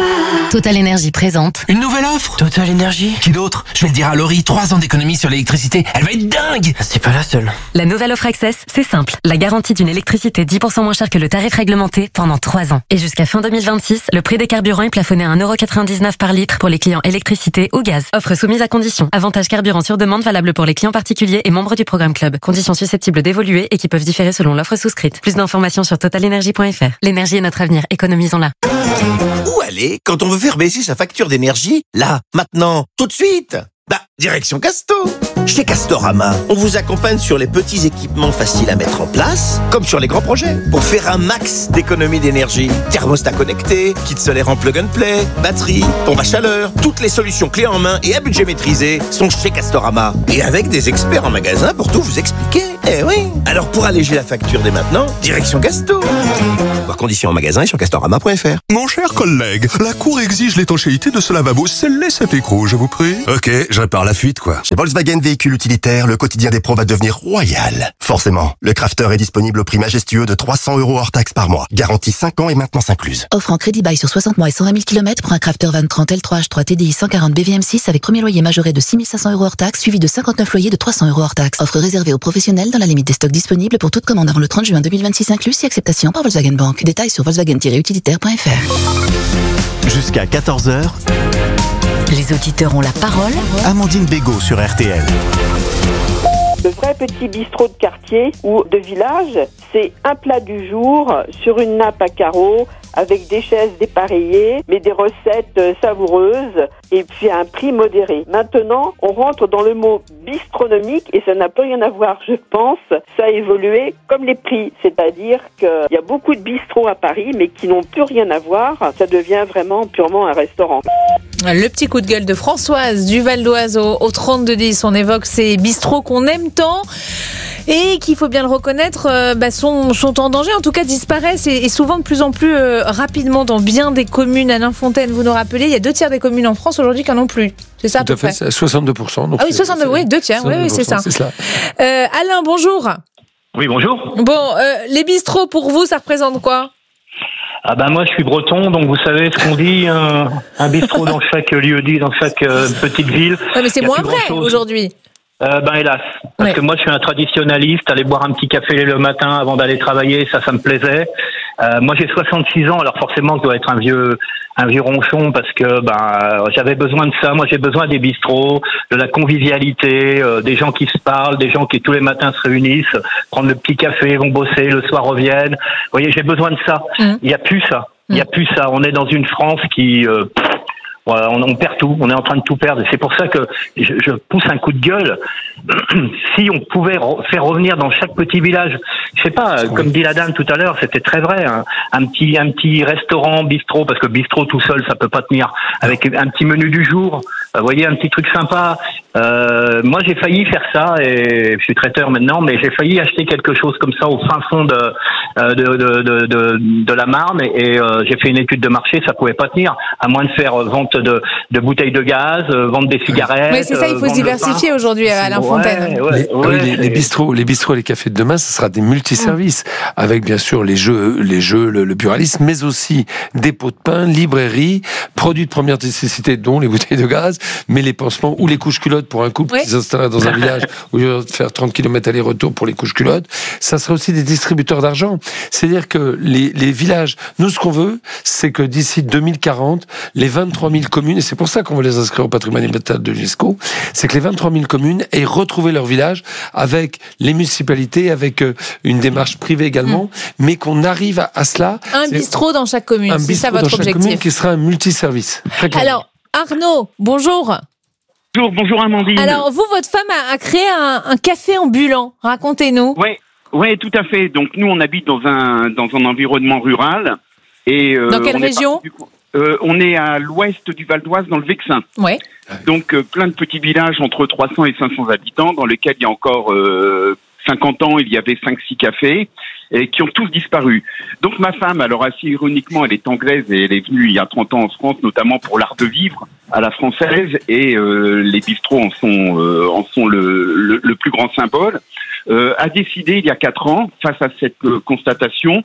Total Énergie présente. Une nouvelle offre Total Énergie. Qui d'autre? Je vais le dire à Laurie, 3 ans d'économie sur l'électricité. Elle va être dingue. C'est pas la seule. La nouvelle offre Access, c'est simple. La garantie d'une électricité 10% moins chère que le tarif réglementé pendant 3 ans. Et jusqu'à fin 2026, le prix des carburants est plafonné à 1,99€ par litre pour les clients électricité ou gaz. Offre soumise à conditions. Avantage carburant sur demande valable pour les clients particuliers et membres du programme Club. Conditions susceptibles d'évoluer et qui peuvent différer selon l'offre souscrite. Plus d'informations sur totalenergie.fr. L'énergie est notre avenir, économisons-la. Où aller quand on veut faire baisser sa facture d'énergie? Là, maintenant, tout de suite. Direction Casto. Chez Castorama, on vous accompagne sur les petits équipements faciles à mettre en place, comme sur les grands projets, pour faire un max d'économie d'énergie. Thermostat connecté, kit solaire en plug and play, batterie, pompe à chaleur, toutes les solutions clés en main et à budget maîtrisé sont chez Castorama. Et avec des experts en magasin pour tout vous expliquer. Eh oui. Alors pour alléger la facture dès maintenant, direction Casto. Voir conditions en magasin et sur castorama.fr. Mon cher collègue, la Cour exige l'étanchéité de ce lavabo. Scellez cet écrou, je vous prie. Ok, je répare la fuite, quoi. Chez Volkswagen Véhicule Utilitaire, le quotidien des pros va devenir royal. Forcément, le Crafter est disponible au prix majestueux de 300€ hors taxe par mois. Garantie 5 ans et maintenance incluse. Offre en crédit bail sur 60 mois et 120 000 km pour un Crafter Van 30 L3H3 TDI 140 BVM6 avec premier loyer majoré de 6 500€ hors taxe, suivi de 59 loyers de 300€ hors taxe. Offre réservée aux professionnels dans la limite des stocks disponibles pour toute commande avant le 30 juin 2026 inclus si acceptation par Volkswagen Bank. Détails sur volkswagen-utilitaire.fr. Jusqu'à 14h, Les auditeurs ont la parole. Amandine Bégaud sur RTL. Le vrai petit bistrot de quartier ou de village, c'est un plat du jour sur une nappe à carreaux avec des chaises dépareillées, mais des recettes savoureuses et puis à un prix modéré. Maintenant, on rentre dans le mot bistronomique et ça n'a plus rien à voir, je pense. Ça a évolué comme les prix, c'est-à-dire qu'il y a beaucoup de bistrots à Paris, mais qui n'ont plus rien à voir. Ça devient vraiment purement un restaurant. Le petit coup de gueule de Françoise du Val d'Oise au 3210. On évoque ces bistrots qu'on aime tant et qu'il faut bien le reconnaître, sont en danger, en tout cas disparaissent et souvent de plus en plus rapidement dans bien des communes. Alain Fontaine, vous nous rappelez, il y a 2/3 des communes en France aujourd'hui qui n'en ont plus. C'est ça, tout à fait, c'est 62%. Donc ah oui, 62, oui, 2/3, oui, c'est ça. Alain, bonjour. Oui, bonjour. Bon, les bistrots, pour vous, ça représente quoi ? Ah ben moi je suis breton, donc vous savez ce qu'on dit, un bistrot dans chaque lieu dit, dans chaque petite ville. Ouais, mais c'est moins vrai aujourd'hui. Hélas, parce que moi je suis un traditionnaliste, aller boire un petit café le matin avant d'aller travailler, ça me plaisait. Moi j'ai 66 ans, alors forcément je dois être un vieux ronchon parce que j'avais besoin de ça. Moi j'ai besoin des bistrots, de la convivialité, des gens qui se parlent, des gens qui tous les matins se réunissent, prendre le petit café, vont bosser, le soir reviennent. Vous voyez, j'ai besoin de ça. Il y a plus ça. On est dans une France qui on perd tout, on est en train de tout perdre. C'est pour ça que je pousse un coup de gueule. Si on pouvait faire revenir dans chaque petit village, je sais pas, comme dit la dame tout à l'heure, c'était très vrai, un petit restaurant, bistrot, parce que bistrot tout seul, ça peut pas tenir, avec un petit menu du jour, vous voyez, un petit truc sympa. Moi, j'ai failli faire ça, et je suis traiteur maintenant, mais j'ai failli acheter quelque chose comme ça au fin fond de la Marne, et j'ai fait une étude de marché, ça pouvait pas tenir, à moins de faire vente de bouteilles de gaz, vendre des cigarettes. Oui, c'est ça, il faut se diversifier aujourd'hui, Alain Fontaine. Les bistrots et les cafés de demain, ce sera des multiservices, avec bien sûr les jeux, le pluralisme, mais aussi des pots de pain, librairie, produits de première nécessité, dont les bouteilles de gaz, mais les pansements ou les couches culottes pour un couple qui s'installe dans un village où il va faire 30 km aller-retour pour les couches culottes. Ça sera aussi des distributeurs d'argent. C'est-à-dire que les villages, nous, ce qu'on veut, c'est que d'ici 2040, les 23 000 communes, et c'est pour ça qu'on veut les inscrire au patrimoine immatériel de l'UNESCO, c'est que les 23 000 communes aient retrouvé leur village avec les municipalités, avec une démarche privée également, mais qu'on arrive à cela. Un bistrot dans chaque commune, c'est ça votre objectif. Un bistrot dans chaque commune qui sera un multiservice. Alors, Arnaud, bonjour. Bonjour Amandine. Alors, vous, votre femme a créé un café ambulant. Racontez-nous. Oui, tout à fait. Donc, nous, on habite dans un environnement rural. Et, dans quelle région ? On est à l'ouest du Val d'Oise, dans le Vexin. Ouais. Donc, plein de petits villages entre 300 et 500 habitants, dans lesquels il y a encore 50 ans, il y avait 5-6 cafés, et qui ont tous disparu. Donc, ma femme, alors assez ironiquement, elle est anglaise et elle est venue il y a 30 ans en France, notamment pour l'art de vivre à la française, et les bistrots en sont le plus grand symbole. A décidé, il y a 4 ans, face à cette constatation,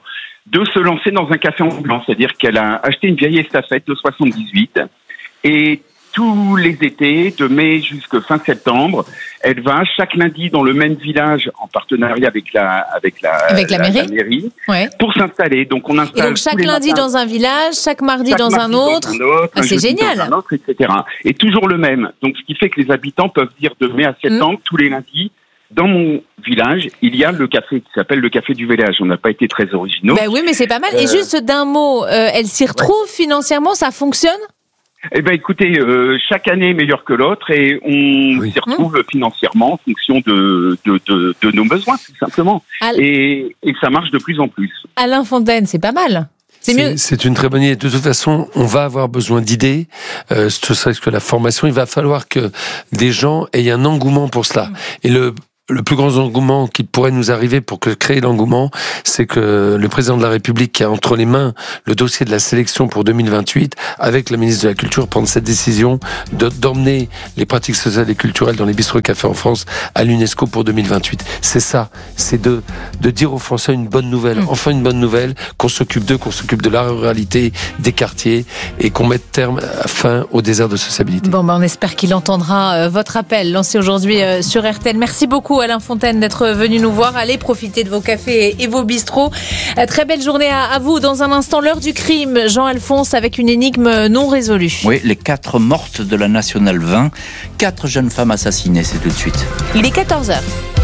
de se lancer dans un café ambulant. C'est-à-dire qu'elle a acheté une vieille estafette de 78 et tous les étés, de mai jusqu'à fin septembre, elle va chaque lundi dans le même village en partenariat avec la mairie ouais. pour s'installer. Donc on installe. Et donc chaque lundi matins, dans un village, chaque mardi dans un autre. C'est génial. Dans un autre, etc. Et toujours le même. Donc ce qui fait que les habitants peuvent dire de mai à septembre, tous les lundis, dans mon village, il y a le café qui s'appelle le café du village. On n'a pas été très originaux. Ben oui, mais c'est pas mal. Et juste d'un mot, elle s'y retrouve financièrement, ça fonctionne ? Eh ben, écoutez, chaque année est meilleure que l'autre et on s'y retrouve financièrement en fonction de nos besoins, tout simplement. Et ça marche de plus en plus. Alain Fontaine, c'est pas mal. C'est mieux. C'est une très bonne idée. De toute façon, on va avoir besoin d'idées. Ce serait que la formation, il va falloir que des gens aient un engouement pour cela. Et le plus grand engouement qui pourrait nous arriver pour créer l'engouement, c'est que le président de la République qui a entre les mains le dossier de la sélection pour 2028, avec la ministre de la Culture, prendre cette décision d'emmener les pratiques sociales et culturelles dans les bistrots et cafés en France à l'UNESCO pour 2028. C'est ça, c'est de dire aux Français une bonne nouvelle, enfin une bonne nouvelle, qu'on s'occupe d'eux, qu'on s'occupe de la ruralité, des quartiers, et qu'on mette fin au désert de sociabilité. Bon, on espère qu'il entendra votre appel lancé aujourd'hui sur RTL. Merci beaucoup Alain Fontaine d'être venu nous voir. Allez profiter de vos cafés et vos bistrots. Très belle journée à vous. Dans un instant, l'heure du crime. Jean-Alphonse avec une énigme non résolue. Oui, les 4 mortes de la Nationale 20. 4 jeunes femmes assassinées, c'est tout de suite. Il est 14h.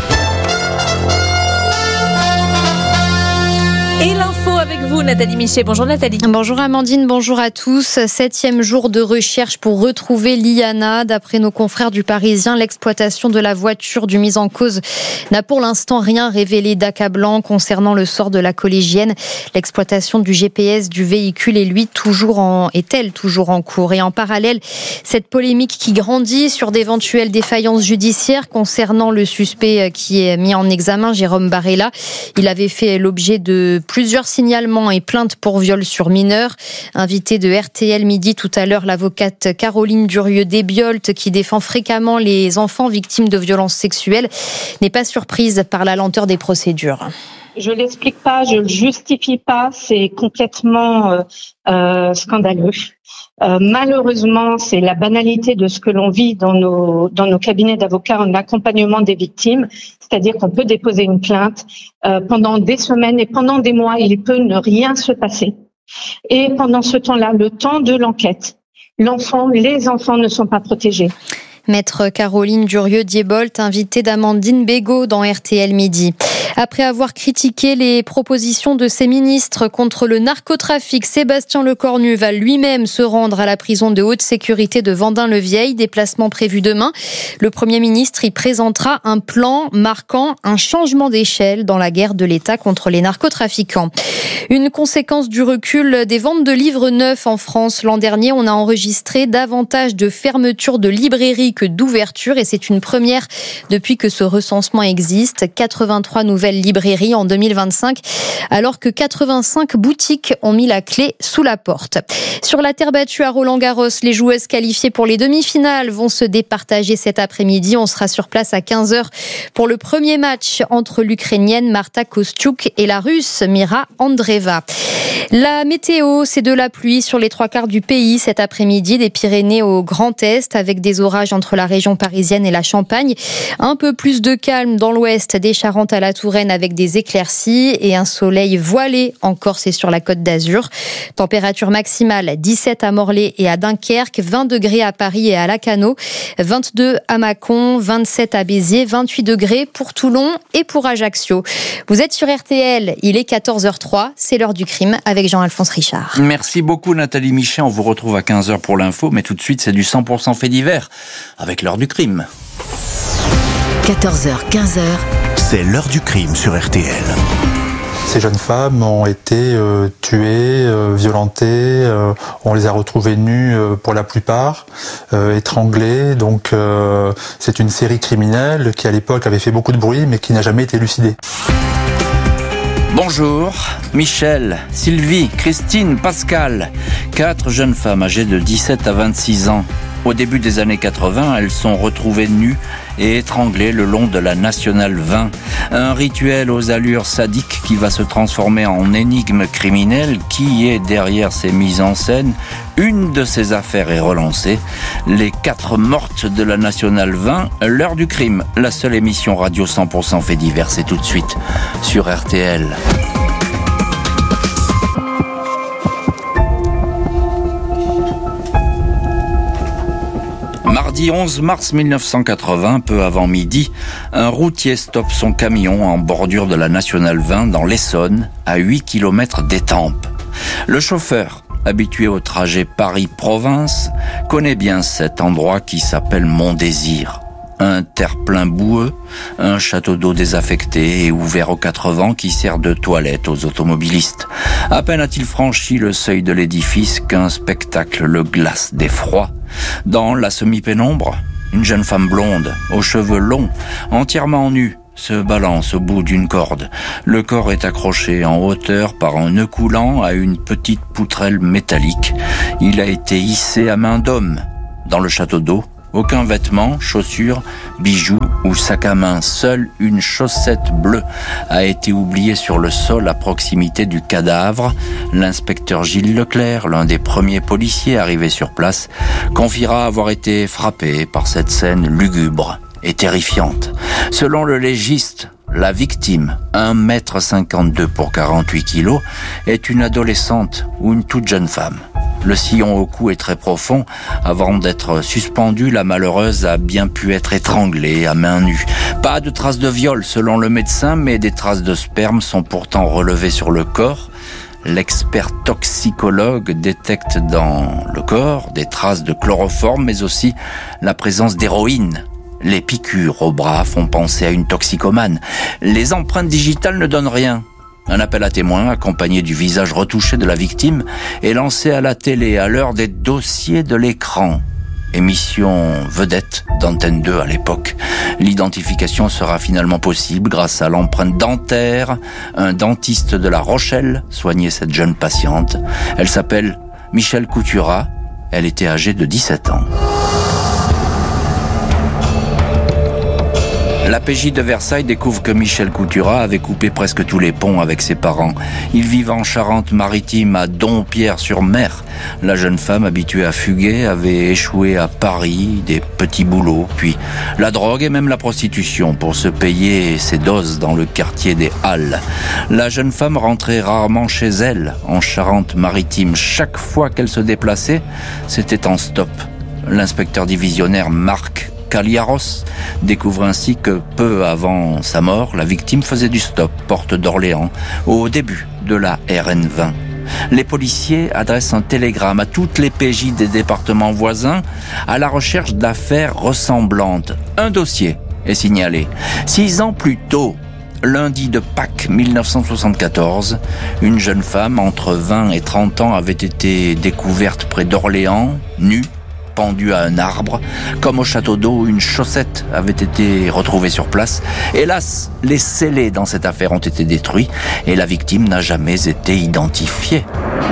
Et l'info avec vous, Nathalie Michet. Bonjour Nathalie. Bonjour Amandine, bonjour à tous. 7e jour de recherche pour retrouver Liana. D'après nos confrères du Parisien, l'exploitation de la voiture du mis en cause n'a pour l'instant rien révélé d'accablant concernant le sort de la collégienne. L'exploitation du GPS du véhicule est-elle toujours en cours. Et en parallèle, cette polémique qui grandit sur d'éventuelles défaillances judiciaires concernant le suspect qui est mis en examen, Jérôme Barella. Il avait fait l'objet de plusieurs signalements et plaintes pour viol sur mineurs. Invitée de RTL Midi tout à l'heure, l'avocate Caroline Durieux-Desbiolt, qui défend fréquemment les enfants victimes de violences sexuelles, n'est pas surprise par la lenteur des procédures. Je l'explique pas, je le justifie pas, c'est complètement scandaleux. Malheureusement, c'est la banalité de ce que l'on vit dans nos cabinets d'avocats en accompagnement des victimes, c'est-à-dire qu'on peut déposer une plainte pendant des semaines et pendant des mois, il peut ne rien se passer. Et pendant ce temps-là, le temps de l'enquête, les enfants ne sont pas protégés. Maître Caroline Durieux-Desbiolt, invitée d'Amandine Bégaud dans RTL Midi. Après avoir critiqué les propositions de ses ministres contre le narcotrafic, Sébastien Lecornu va lui-même se rendre à la prison de haute sécurité de Vendin-le-Vieil, déplacement prévu demain. Le Premier ministre y présentera un plan marquant un changement d'échelle dans la guerre de l'État contre les narcotrafiquants. Une conséquence du recul des ventes de livres neufs en France. L'an dernier, on a enregistré davantage de fermetures de librairies que d'ouvertures et c'est une première depuis que ce recensement existe. 83 nouvelles librairies en 2025 alors que 85 boutiques ont mis la clé sous la porte. Sur la terre battue à Roland-Garros, les joueuses qualifiées pour les demi-finales vont se départager cet après-midi. On sera sur place à 15h pour le premier match entre l'Ukrainienne Marta Kostyuk et la Russe Mira Andreeva. La météo, c'est de la pluie sur les 3/4 du pays cet après-midi, des Pyrénées au Grand Est avec des orages entre la région parisienne et la Champagne. Un peu plus de calme dans l'ouest des Charentes à la Touraine avec des éclaircies et un soleil voilé en Corse et sur la Côte d'Azur. Température maximale 17 à Morlaix et à Dunkerque, 20 degrés à Paris et à Lacanau, 22 à Mâcon, 27 à Béziers, 28 degrés pour Toulon et pour Ajaccio. Vous êtes sur RTL, il est 14h03, c'est l'heure du crime avec Jean-Alphonse Richard. Merci beaucoup Nathalie Michet, on vous retrouve à 15h pour l'info, mais tout de suite c'est du 100% fait divers avec l'heure du crime. 14h, 15h. C'est l'heure du crime sur RTL. Ces jeunes femmes ont été tuées, violentées, on les a retrouvées nues pour la plupart, étranglées. Donc c'est une série criminelle qui à l'époque avait fait beaucoup de bruit mais qui n'a jamais été élucidée. Bonjour, Michel, Sylvie, Christine, Pascal. 4 jeunes femmes âgées de 17 à 26 ans Au début des années 80, elles sont retrouvées nues et étranglées le long de la Nationale 20. Un rituel aux allures sadiques qui va se transformer en énigme criminelle. Qui est derrière ces mises en scène? Une de ces affaires est relancée. Les 4 mortes de la Nationale 20, l'heure du crime. La seule émission radio 100% fait divers, c'est tout de suite sur RTL. Mardi 11 mars 1980, peu avant midi, un routier stoppe son camion en bordure de la Nationale 20 dans l'Essonne, à 8 km d'Étampes. Le chauffeur, habitué au trajet Paris-Province, connaît bien cet endroit qui s'appelle Mont-Désir. Un terre-plein boueux, un château d'eau désaffecté et ouvert aux 4 vents qui sert de toilette aux automobilistes. À peine a-t-il franchi le seuil de l'édifice qu'un spectacle le glace d'effroi. Dans la semi-pénombre, une jeune femme blonde, aux cheveux longs, entièrement nue, se balance au bout d'une corde. Le corps est accroché en hauteur par un nœud coulant à une petite poutrelle métallique. Il a été hissé à main d'homme. Dans le château d'eau, aucun vêtement, chaussures, bijoux ou sac à main. Seule une chaussette bleue a été oubliée sur le sol à proximité du cadavre. L'inspecteur Gilles Leclerc, l'un des premiers policiers arrivés sur place, confiera avoir été frappé par cette scène lugubre et terrifiante. Selon le légiste, la victime, 1,52 m pour 48 kg, est une adolescente ou une toute jeune femme. Le sillon au cou est très profond. Avant d'être suspendue, la malheureuse a bien pu être étranglée à main nue. Pas de traces de viol selon le médecin, mais des traces de sperme sont pourtant relevées sur le corps. L'expert toxicologue détecte dans le corps des traces de chloroforme, mais aussi la présence d'héroïne. Les piqûres au bras font penser à une toxicomane. Les empreintes digitales ne donnent rien. Un appel à témoins, accompagné du visage retouché de la victime, est lancé à la télé à l'heure des dossiers de l'écran. Émission vedette d'Antenne 2 à l'époque. L'identification sera finalement possible grâce à l'empreinte dentaire. Un dentiste de La Rochelle soignait cette jeune patiente. Elle s'appelle Michèle Couturat. Elle était âgée de 17 ans. La PJ de Versailles découvre que Michèle Couturat avait coupé presque tous les ponts avec ses parents. Ils vivent en Charente-Maritime, à Dompierre-sur-Mer. La jeune femme, habituée à fuguer, avait échoué à Paris, des petits boulots, puis la drogue et même la prostitution pour se payer ses doses dans le quartier des Halles. La jeune femme rentrait rarement chez elle, en Charente-Maritime. Chaque fois qu'elle se déplaçait, c'était en stop. L'inspecteur divisionnaire Marc Caliaros découvre ainsi que peu avant sa mort, la victime faisait du stop, porte d'Orléans, au début de la RN 20. Les policiers adressent un télégramme à toutes les PJ des départements voisins à la recherche d'affaires ressemblantes. Un dossier est signalé. 6 ans plus tôt, lundi de Pâques 1974, une jeune femme entre 20 et 30 ans avait été découverte près d'Orléans, nue, pendue à un arbre. Comme au château d'eau, une chaussette avait été retrouvée sur place. Hélas, les scellés dans cette affaire ont été détruits et la victime n'a jamais été identifiée.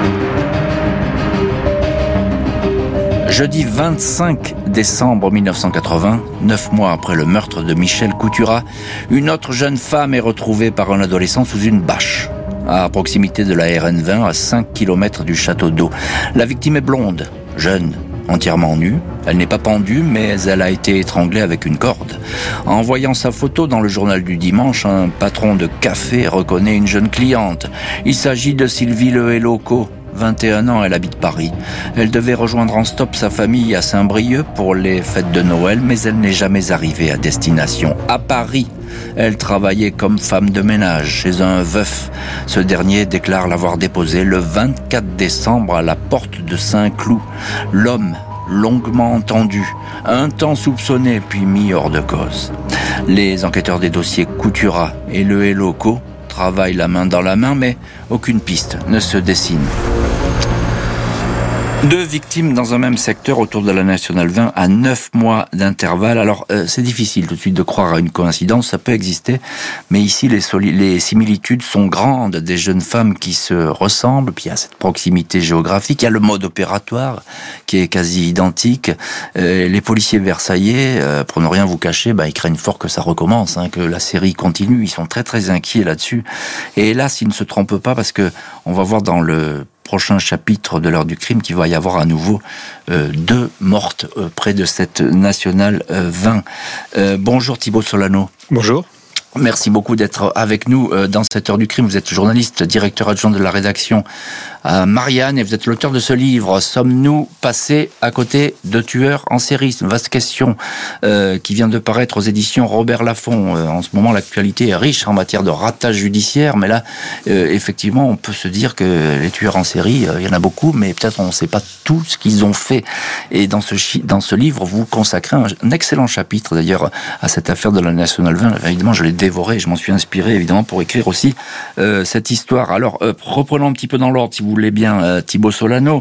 Jeudi 25 décembre 1980, 9 mois après le meurtre de Michèle Couturat, une autre jeune femme est retrouvée par un adolescent sous une bâche, à proximité de la RN 20, à 5 km du château d'eau. La victime est blonde, jeune, entièrement nue. Elle n'est pas pendue, mais elle a été étranglée avec une corde. En voyant sa photo dans le journal du dimanche, un patron de café reconnaît une jeune cliente. Il s'agit de Sylvie Lehelloco. 21 ans, elle habite Paris. Elle devait rejoindre en stop sa famille à Saint-Brieuc pour les fêtes de Noël, mais elle n'est jamais arrivée à destination. À Paris, elle travaillait comme femme de ménage chez un veuf. Ce dernier déclare l'avoir déposée le 24 décembre à la porte de Saint-Cloud. L'homme, longuement entendu, un temps soupçonné puis mis hors de cause. Les enquêteurs des dossiers Couturat et Lehelloco travaillent la main dans la main, mais aucune piste ne se dessine. 2 victimes dans un même secteur autour de la Nationale 20 à 9 mois d'intervalle. Alors, c'est difficile tout de suite de croire à une coïncidence, ça peut exister, mais ici, les similitudes sont grandes. Des jeunes femmes qui se ressemblent, puis il y a cette proximité géographique, il y a le mode opératoire qui est quasi identique. Les policiers versaillais, pour ne rien vous cacher, ils craignent fort que ça recommence, que la série continue. Ils sont très très inquiets là-dessus. Et hélas, ils ne se trompent pas parce que on va voir dans le prochain chapitre de l'heure du crime qu'il va y avoir à nouveau 2 mortes près de cette Nationale 20. Bonjour Thibaut Solano. Bonjour. Merci beaucoup d'être avec nous dans cette heure du crime. Vous êtes journaliste, directeur adjoint de la rédaction à Marianne et vous êtes l'auteur de ce livre. Sommes-nous passés à côté de tueurs en série? C'est une vaste question qui vient de paraître aux éditions Robert Laffont. En ce moment, l'actualité est riche en matière de ratage judiciaire, mais là, effectivement, on peut se dire que les tueurs en série, il y en a beaucoup, mais peut-être on ne sait pas tout ce qu'ils ont fait. Et dans ce livre, vous consacrez un excellent chapitre, d'ailleurs, à cette affaire de la Nationale 20. Évidemment, je l'ai dévoré, je m'en suis inspiré, évidemment, pour écrire aussi cette histoire. Alors, reprenons un petit peu dans l'ordre, si vous voulez bien, Thibaut Solano.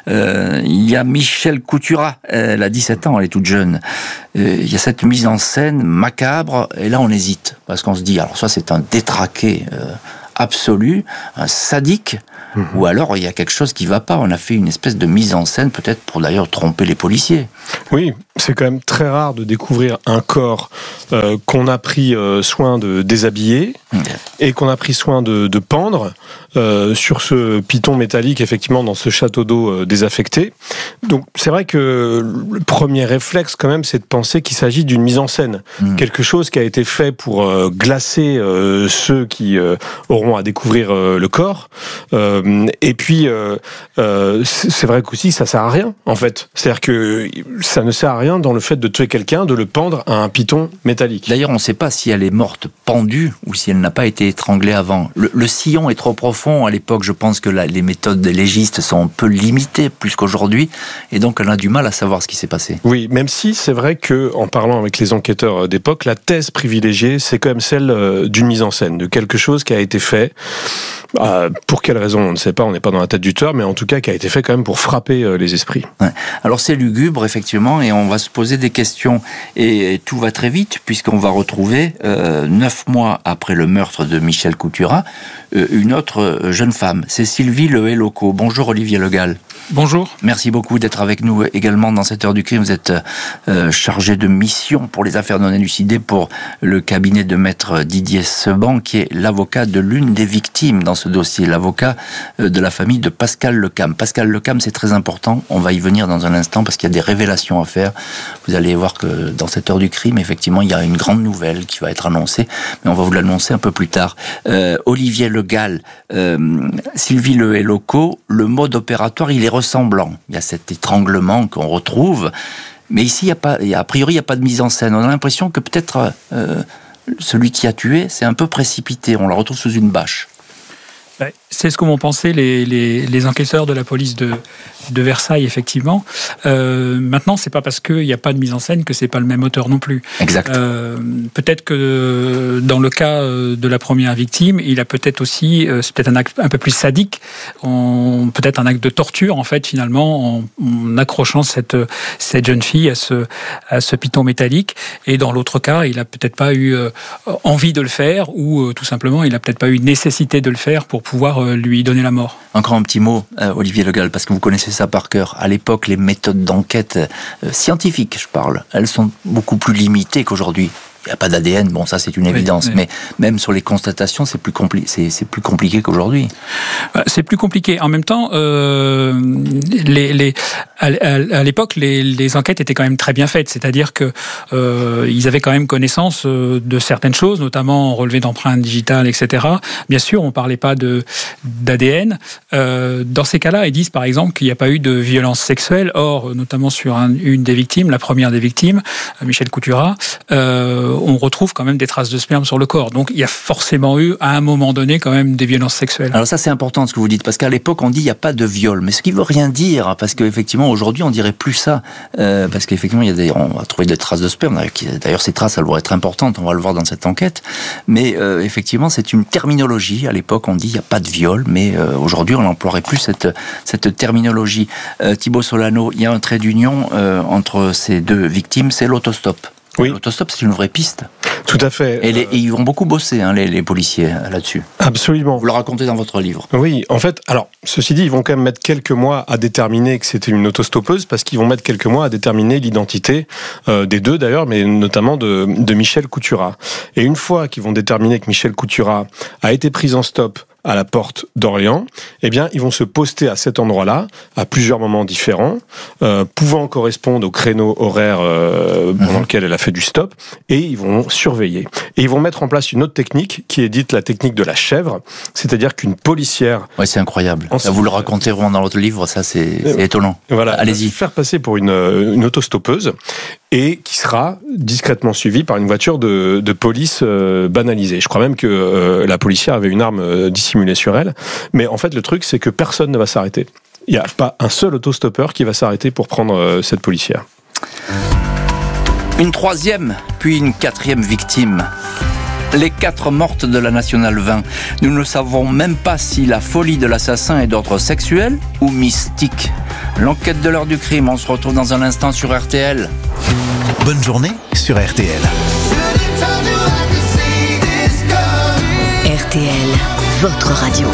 Il y a Michel Coutura, elle a 17 ans, elle est toute jeune. Il y a cette mise en scène macabre, et là on hésite, parce qu'on se dit, alors soit c'est un détraqué absolu, un sadique, ou alors il y a quelque chose qui ne va pas. On a fait une espèce de mise en scène, peut-être pour d'ailleurs tromper les policiers. Oui, c'est quand même très rare de découvrir un corps qu'on a pris soin de déshabiller et qu'on a pris soin de pendre sur ce piton métallique, effectivement, dans ce château d'eau désaffecté. Donc c'est vrai que le premier réflexe quand même, c'est de penser qu'il s'agit d'une mise en scène. Quelque chose qui a été fait pour glacer ceux qui auront à découvrir le corps. Et puis, c'est vrai qu'aussi, ça sert à rien, en fait. C'est-à-dire que ça ne sert à rien dans le fait de tuer quelqu'un, de le pendre à un piton métallique. D'ailleurs, on ne sait pas si elle est morte pendue ou si elle n'a pas été étranglée avant. Le sillon est trop profond. À l'époque, je pense que les méthodes des légistes sont un peu limitées, plus qu'aujourd'hui. Et donc, on a du mal à savoir ce qui s'est passé. Oui, même si c'est vrai qu'en parlant avec les enquêteurs d'époque, la thèse privilégiée, c'est quand même celle d'une mise en scène, de quelque chose qui a été fait. Pour quelle raison, on ne sait pas, on n'est pas dans la tête du tueur, mais en tout cas qui a été fait quand même pour frapper les esprits. Ouais. Alors c'est lugubre effectivement, et on va se poser des questions, et tout va très vite, puisqu'on va retrouver 9 mois après le meurtre de Michel Coutura, une autre jeune femme, c'est Sylvie Le Helloco. Bonjour Olivier Le Gall. Bonjour. Merci beaucoup d'être avec nous également dans cette heure du crime. Vous êtes chargé de mission pour les affaires non élucidées pour le cabinet de maître Didier Seban, qui est l'avocat de l'une des victimes dans ce dossier, l'avocat de la famille de Pascal Lecam. Pascal Lecam, c'est très important, on va y venir dans un instant parce qu'il y a des révélations à faire. Vous allez voir que dans cette heure du crime, effectivement, il y a une grande nouvelle qui va être annoncée, mais on va vous l'annoncer un peu plus tard. Olivier Le Gall, Sylvie Le Helloco, le mode opératoire, il est ressemblant. Il y a cet étranglement qu'on retrouve, mais ici, a priori, il n'y a pas de mise en scène. On a l'impression que peut-être celui qui a tué, c'est un peu précipité. On le retrouve sous une bâche. C'est ce que m'ont pensé les enquêteurs de la police de Versailles, effectivement. Maintenant, c'est pas parce qu'il n'y a pas de mise en scène que c'est pas le même auteur non plus. Exact. Peut-être que dans le cas de la première victime, il a peut-être aussi, c'est peut-être un acte un peu plus sadique, peut-être un acte de torture, en fait, finalement, en accrochant cette jeune fille à ce piton métallique. Et dans l'autre cas, il a peut-être pas eu envie de le faire, ou tout simplement, il a peut-être pas eu nécessité de le faire pour pouvoir lui donner la mort. Encore un petit mot, Olivier Le Gall, parce que vous connaissez ça par cœur. À l'époque, les méthodes d'enquête scientifiques, je parle, elles sont beaucoup plus limitées qu'aujourd'hui. Il n'y a pas d'ADN, bon ça c'est une évidence, mais même sur les constatations c'est plus compliqué qu'aujourd'hui. C'est plus compliqué. En même temps, à l'époque les enquêtes étaient quand même très bien faites, c'est-à-dire que ils avaient quand même connaissance de certaines choses, notamment relevé d'empreintes digitales, etc. Bien sûr, on parlait pas d'ADN. Dans ces cas-là, ils disent par exemple qu'il n'y a pas eu de violence sexuelle. Or, notamment sur une des victimes, la première des victimes, Michel Coutura, on retrouve quand même des traces de sperme sur le corps. Donc il y a forcément eu, à un moment donné, quand même des violences sexuelles. Alors ça, c'est important ce que vous dites, parce qu'à l'époque, on dit il n'y a pas de viol. Mais ce qui veut rien dire, parce qu'effectivement, aujourd'hui, on dirait plus ça. Parce qu'effectivement, on va trouver des traces de sperme. D'ailleurs, ces traces, elles vont être importantes, on va le voir dans cette enquête. Mais effectivement, c'est une terminologie. À l'époque, on dit il n'y a pas de viol, mais aujourd'hui, on n'emploierait plus cette terminologie. Thibaut Solano, il y a un trait d'union entre ces deux victimes, c'est l'autostop. Oui. L'autostop, c'est une vraie piste. Tout à fait. Et ils vont beaucoup bosser, les policiers, là-dessus. Absolument. Vous le racontez dans votre livre. Oui, en fait, alors, ceci dit, ils vont quand même mettre quelques mois à déterminer que c'était une autostoppeuse, parce qu'ils vont mettre quelques mois à déterminer l'identité des deux, d'ailleurs, mais notamment de Michel Couturat. Et une fois qu'ils vont déterminer que Michel Couturat a été pris en stop à la porte d'Orléans, eh bien, ils vont se poster à cet endroit-là, à plusieurs moments différents, pouvant correspondre au créneau horaire pendant lequel elle a fait du stop, et ils vont surveiller. Et ils vont mettre en place une autre technique, qui est dite la technique de la chèvre, c'est-à-dire qu'une policière... Ouais, c'est incroyable. Ça, vous le racontez vraiment dans votre livre, ça, c'est étonnant. Voilà. Allez-y. Faire passer pour une autostoppeuse, et qui sera discrètement suivie par une voiture de police banalisée. Je crois même que la policière avait une arme dissimulée sur elle. Mais en fait, le truc, c'est que personne ne va s'arrêter. Il n'y a pas un seul autostoppeur qui va s'arrêter pour prendre cette policière. Une troisième, puis une quatrième victime. Les 4 mortes de la Nationale 20. Nous ne savons même pas si la folie de l'assassin est d'ordre sexuel ou mystique. L'enquête de l'heure du crime, on se retrouve dans un instant sur RTL. Bonne journée sur RTL. RTL, votre radio.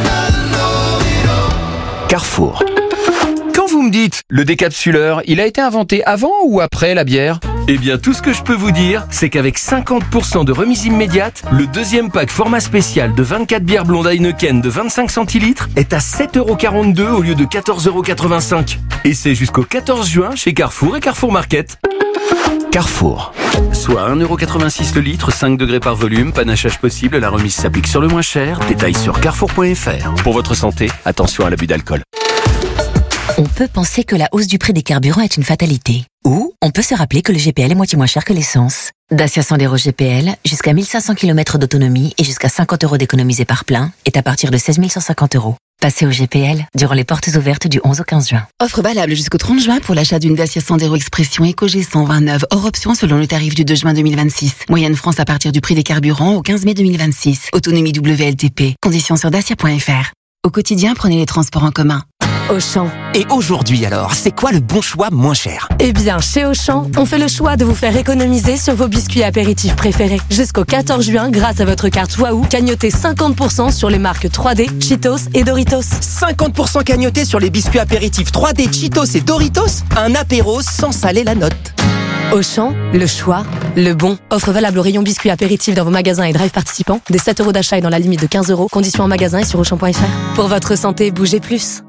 Carrefour. Quand vous me dites, le décapsuleur, il a été inventé avant ou après la bière ? Eh bien, tout ce que je peux vous dire, c'est qu'avec 50% de remise immédiate, le deuxième pack format spécial de 24 bières blondes Heineken de 25 centilitres est à 7,42€ au lieu de 14,85€. Et c'est jusqu'au 14 juin chez Carrefour et Carrefour Market. Carrefour. Soit 1,86€ le litre, 5 degrés par volume, panachage possible, la remise s'applique sur le moins cher. Détails sur carrefour.fr. Pour votre santé, attention à l'abus d'alcool. On peut penser que la hausse du prix des carburants est une fatalité. Ou on peut se rappeler que le GPL est moitié moins cher que l'essence. Dacia Sandero GPL, jusqu'à 1500 km d'autonomie et jusqu'à 50€ d'économisés par plein, est à partir de 16 150€. Passez au GPL durant les portes ouvertes du 11 au 15 juin. Offre valable jusqu'au 30 juin pour l'achat d'une Dacia Sandero Expression EcoG 129 hors option selon le tarif du 2 juin 2026. Moyenne France à partir du prix des carburants au 15 mai 2026. Autonomie WLTP. Conditions sur dacia.fr. Au quotidien, prenez les transports en commun. Auchan. Et aujourd'hui alors, c'est quoi le bon choix moins cher ? Eh bien, chez Auchan, on fait le choix de vous faire économiser sur vos biscuits apéritifs préférés. Jusqu'au 14 juin, grâce à votre carte Waouh, cagnotez 50% sur les marques 3D, Cheetos et Doritos. 50% cagnoté sur les biscuits apéritifs 3D, Cheetos et Doritos ? Un apéro sans saler la note. Auchan, le choix, le bon. Offre valable au rayon biscuits apéritifs dans vos magasins et drive participants. Des 7€ d'achat et dans la limite de 15€. Conditions en magasin et sur Auchan.fr. Pour votre santé, bougez plus.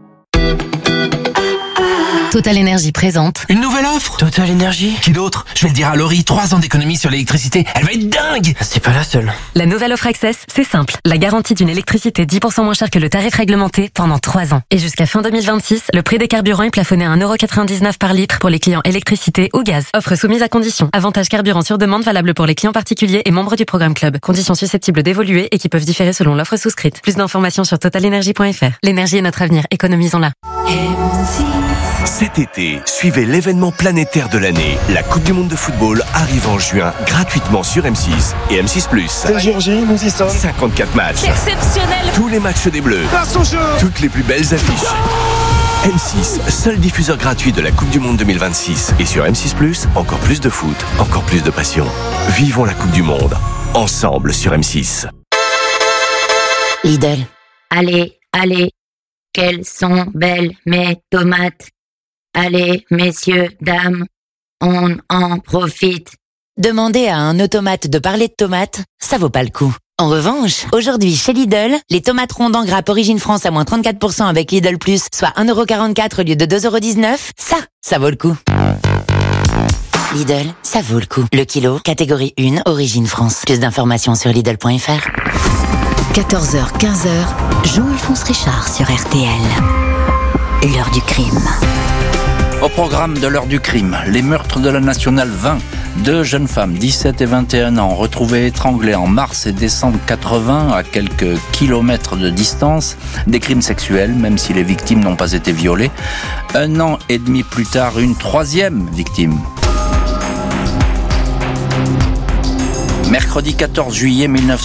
Total Énergie présente Une nouvelle offre ? Total Énergie ? Qui d'autre ? Je vais le dire à Laurie, 3 ans d'économie sur l'électricité, elle va être dingue ! C'est pas la seule. La nouvelle offre Access, c'est simple. La garantie d'une électricité 10% moins chère que le tarif réglementé pendant 3 ans. Et jusqu'à fin 2026, le prix des carburants est plafonné à 1,99€ par litre pour les clients électricité ou gaz. Offre soumise à conditions. Avantage carburant sur demande valable pour les clients particuliers et membres du programme Club. Conditions susceptibles d'évoluer et qui peuvent différer selon l'offre souscrite. Plus d'informations sur totalenergie.fr. L'énergie est notre avenir, économisons-la. Cet été, suivez l'événement planétaire de l'année. La Coupe du Monde de football arrive en juin gratuitement sur M6 et M6+. C'est Géorgie, nous y sommes. 54 matchs. Exceptionnel. Tous les matchs des Bleus. Toutes les plus belles affiches. M6, seul diffuseur gratuit de la Coupe du Monde 2026. Et sur M6+, encore plus de foot, encore plus de passion. Vivons la Coupe du Monde, ensemble sur M6. Lidl. Allez, allez, quelles sont belles mes tomates. Allez, messieurs, dames, on en profite. Demander à un automate de parler de tomates, ça vaut pas le coup. En revanche, aujourd'hui chez Lidl, les tomates rondes en grappe Origine France à moins 34% avec Lidl Plus, soit 1,44€ au lieu de 2,19€, ça vaut le coup. Lidl, ça vaut le coup. Le kilo, catégorie 1, Origine France. Plus d'informations sur Lidl.fr. 14h, 15h, Jean-Alphonse Richard sur RTL. L'heure du crime. Au programme de l'heure du crime, les meurtres de la Nationale 20. Deux jeunes femmes, 17 et 21 ans, retrouvées étranglées en mars et décembre 80 à quelques kilomètres de distance. Des crimes sexuels, même si les victimes n'ont pas été violées. 1 an et demi plus tard, une troisième victime. Mercredi 14 juillet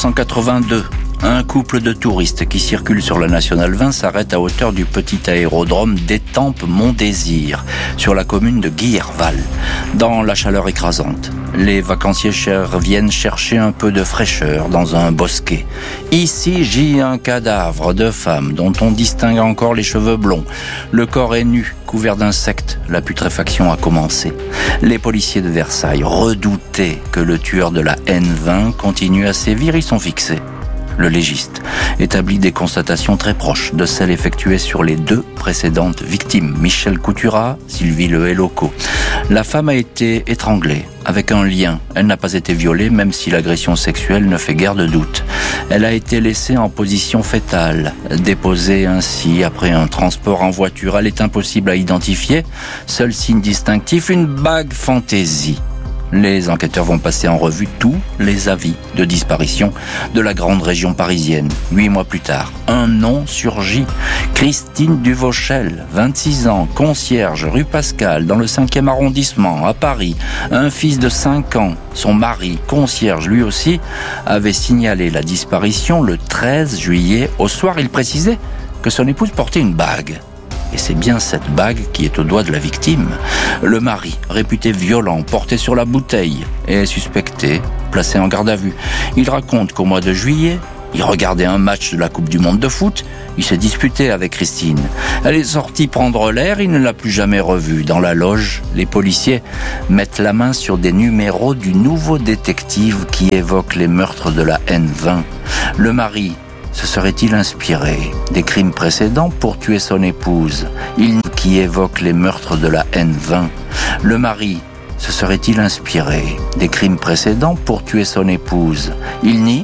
1982. Un couple de touristes qui circulent sur la Nationale 20 s'arrête à hauteur du petit aérodrome d'Étampes-Mont-Désir, sur la commune de Guillerval, dans la chaleur écrasante. Les vacanciers viennent chercher un peu de fraîcheur dans un bosquet. Ici gît un cadavre de femme dont on distingue encore les cheveux blonds. Le corps est nu, couvert d'insectes. La putréfaction a commencé. Les policiers de Versailles redoutaient que le tueur de la N20 continue à sévir. Ils sont fixés. Le légiste établit des constatations très proches de celles effectuées sur les 2 précédentes victimes, Michel Couturat, Sylvie Le Helloco. La femme a été étranglée avec un lien. Elle n'a pas été violée, même si l'agression sexuelle ne fait guère de doute. Elle a été laissée en position fétale, déposée ainsi après un transport en voiture. Elle est impossible à identifier. Seul signe distinctif, une bague fantaisie. Les enquêteurs vont passer en revue tous les avis de disparition de la grande région parisienne. 8 mois plus tard, un nom surgit. Christine Duvauchel, 26 ans, concierge rue Pascal, dans le 5e arrondissement, à Paris. Un fils de 5 ans, son mari, concierge lui aussi, avait signalé la disparition le 13 juillet. Au soir, il précisait que son épouse portait une bague. Et c'est bien cette bague qui est au doigt de la victime. Le mari, réputé violent, porté sur la bouteille, est suspecté, placé en garde à vue. Il raconte qu'au mois de juillet, il regardait un match de la Coupe du Monde de foot. Il s'est disputé avec Christine. Elle est sortie prendre l'air, il ne l'a plus jamais revue. Dans la loge, les policiers mettent la main sur des numéros du nouveau détective qui évoque les meurtres de la N20. Le mari se serait-il inspiré des crimes précédents pour tuer son épouse, il qui évoque les meurtres de la N20? Le mari se serait-il inspiré des crimes précédents pour tuer son épouse? Il nie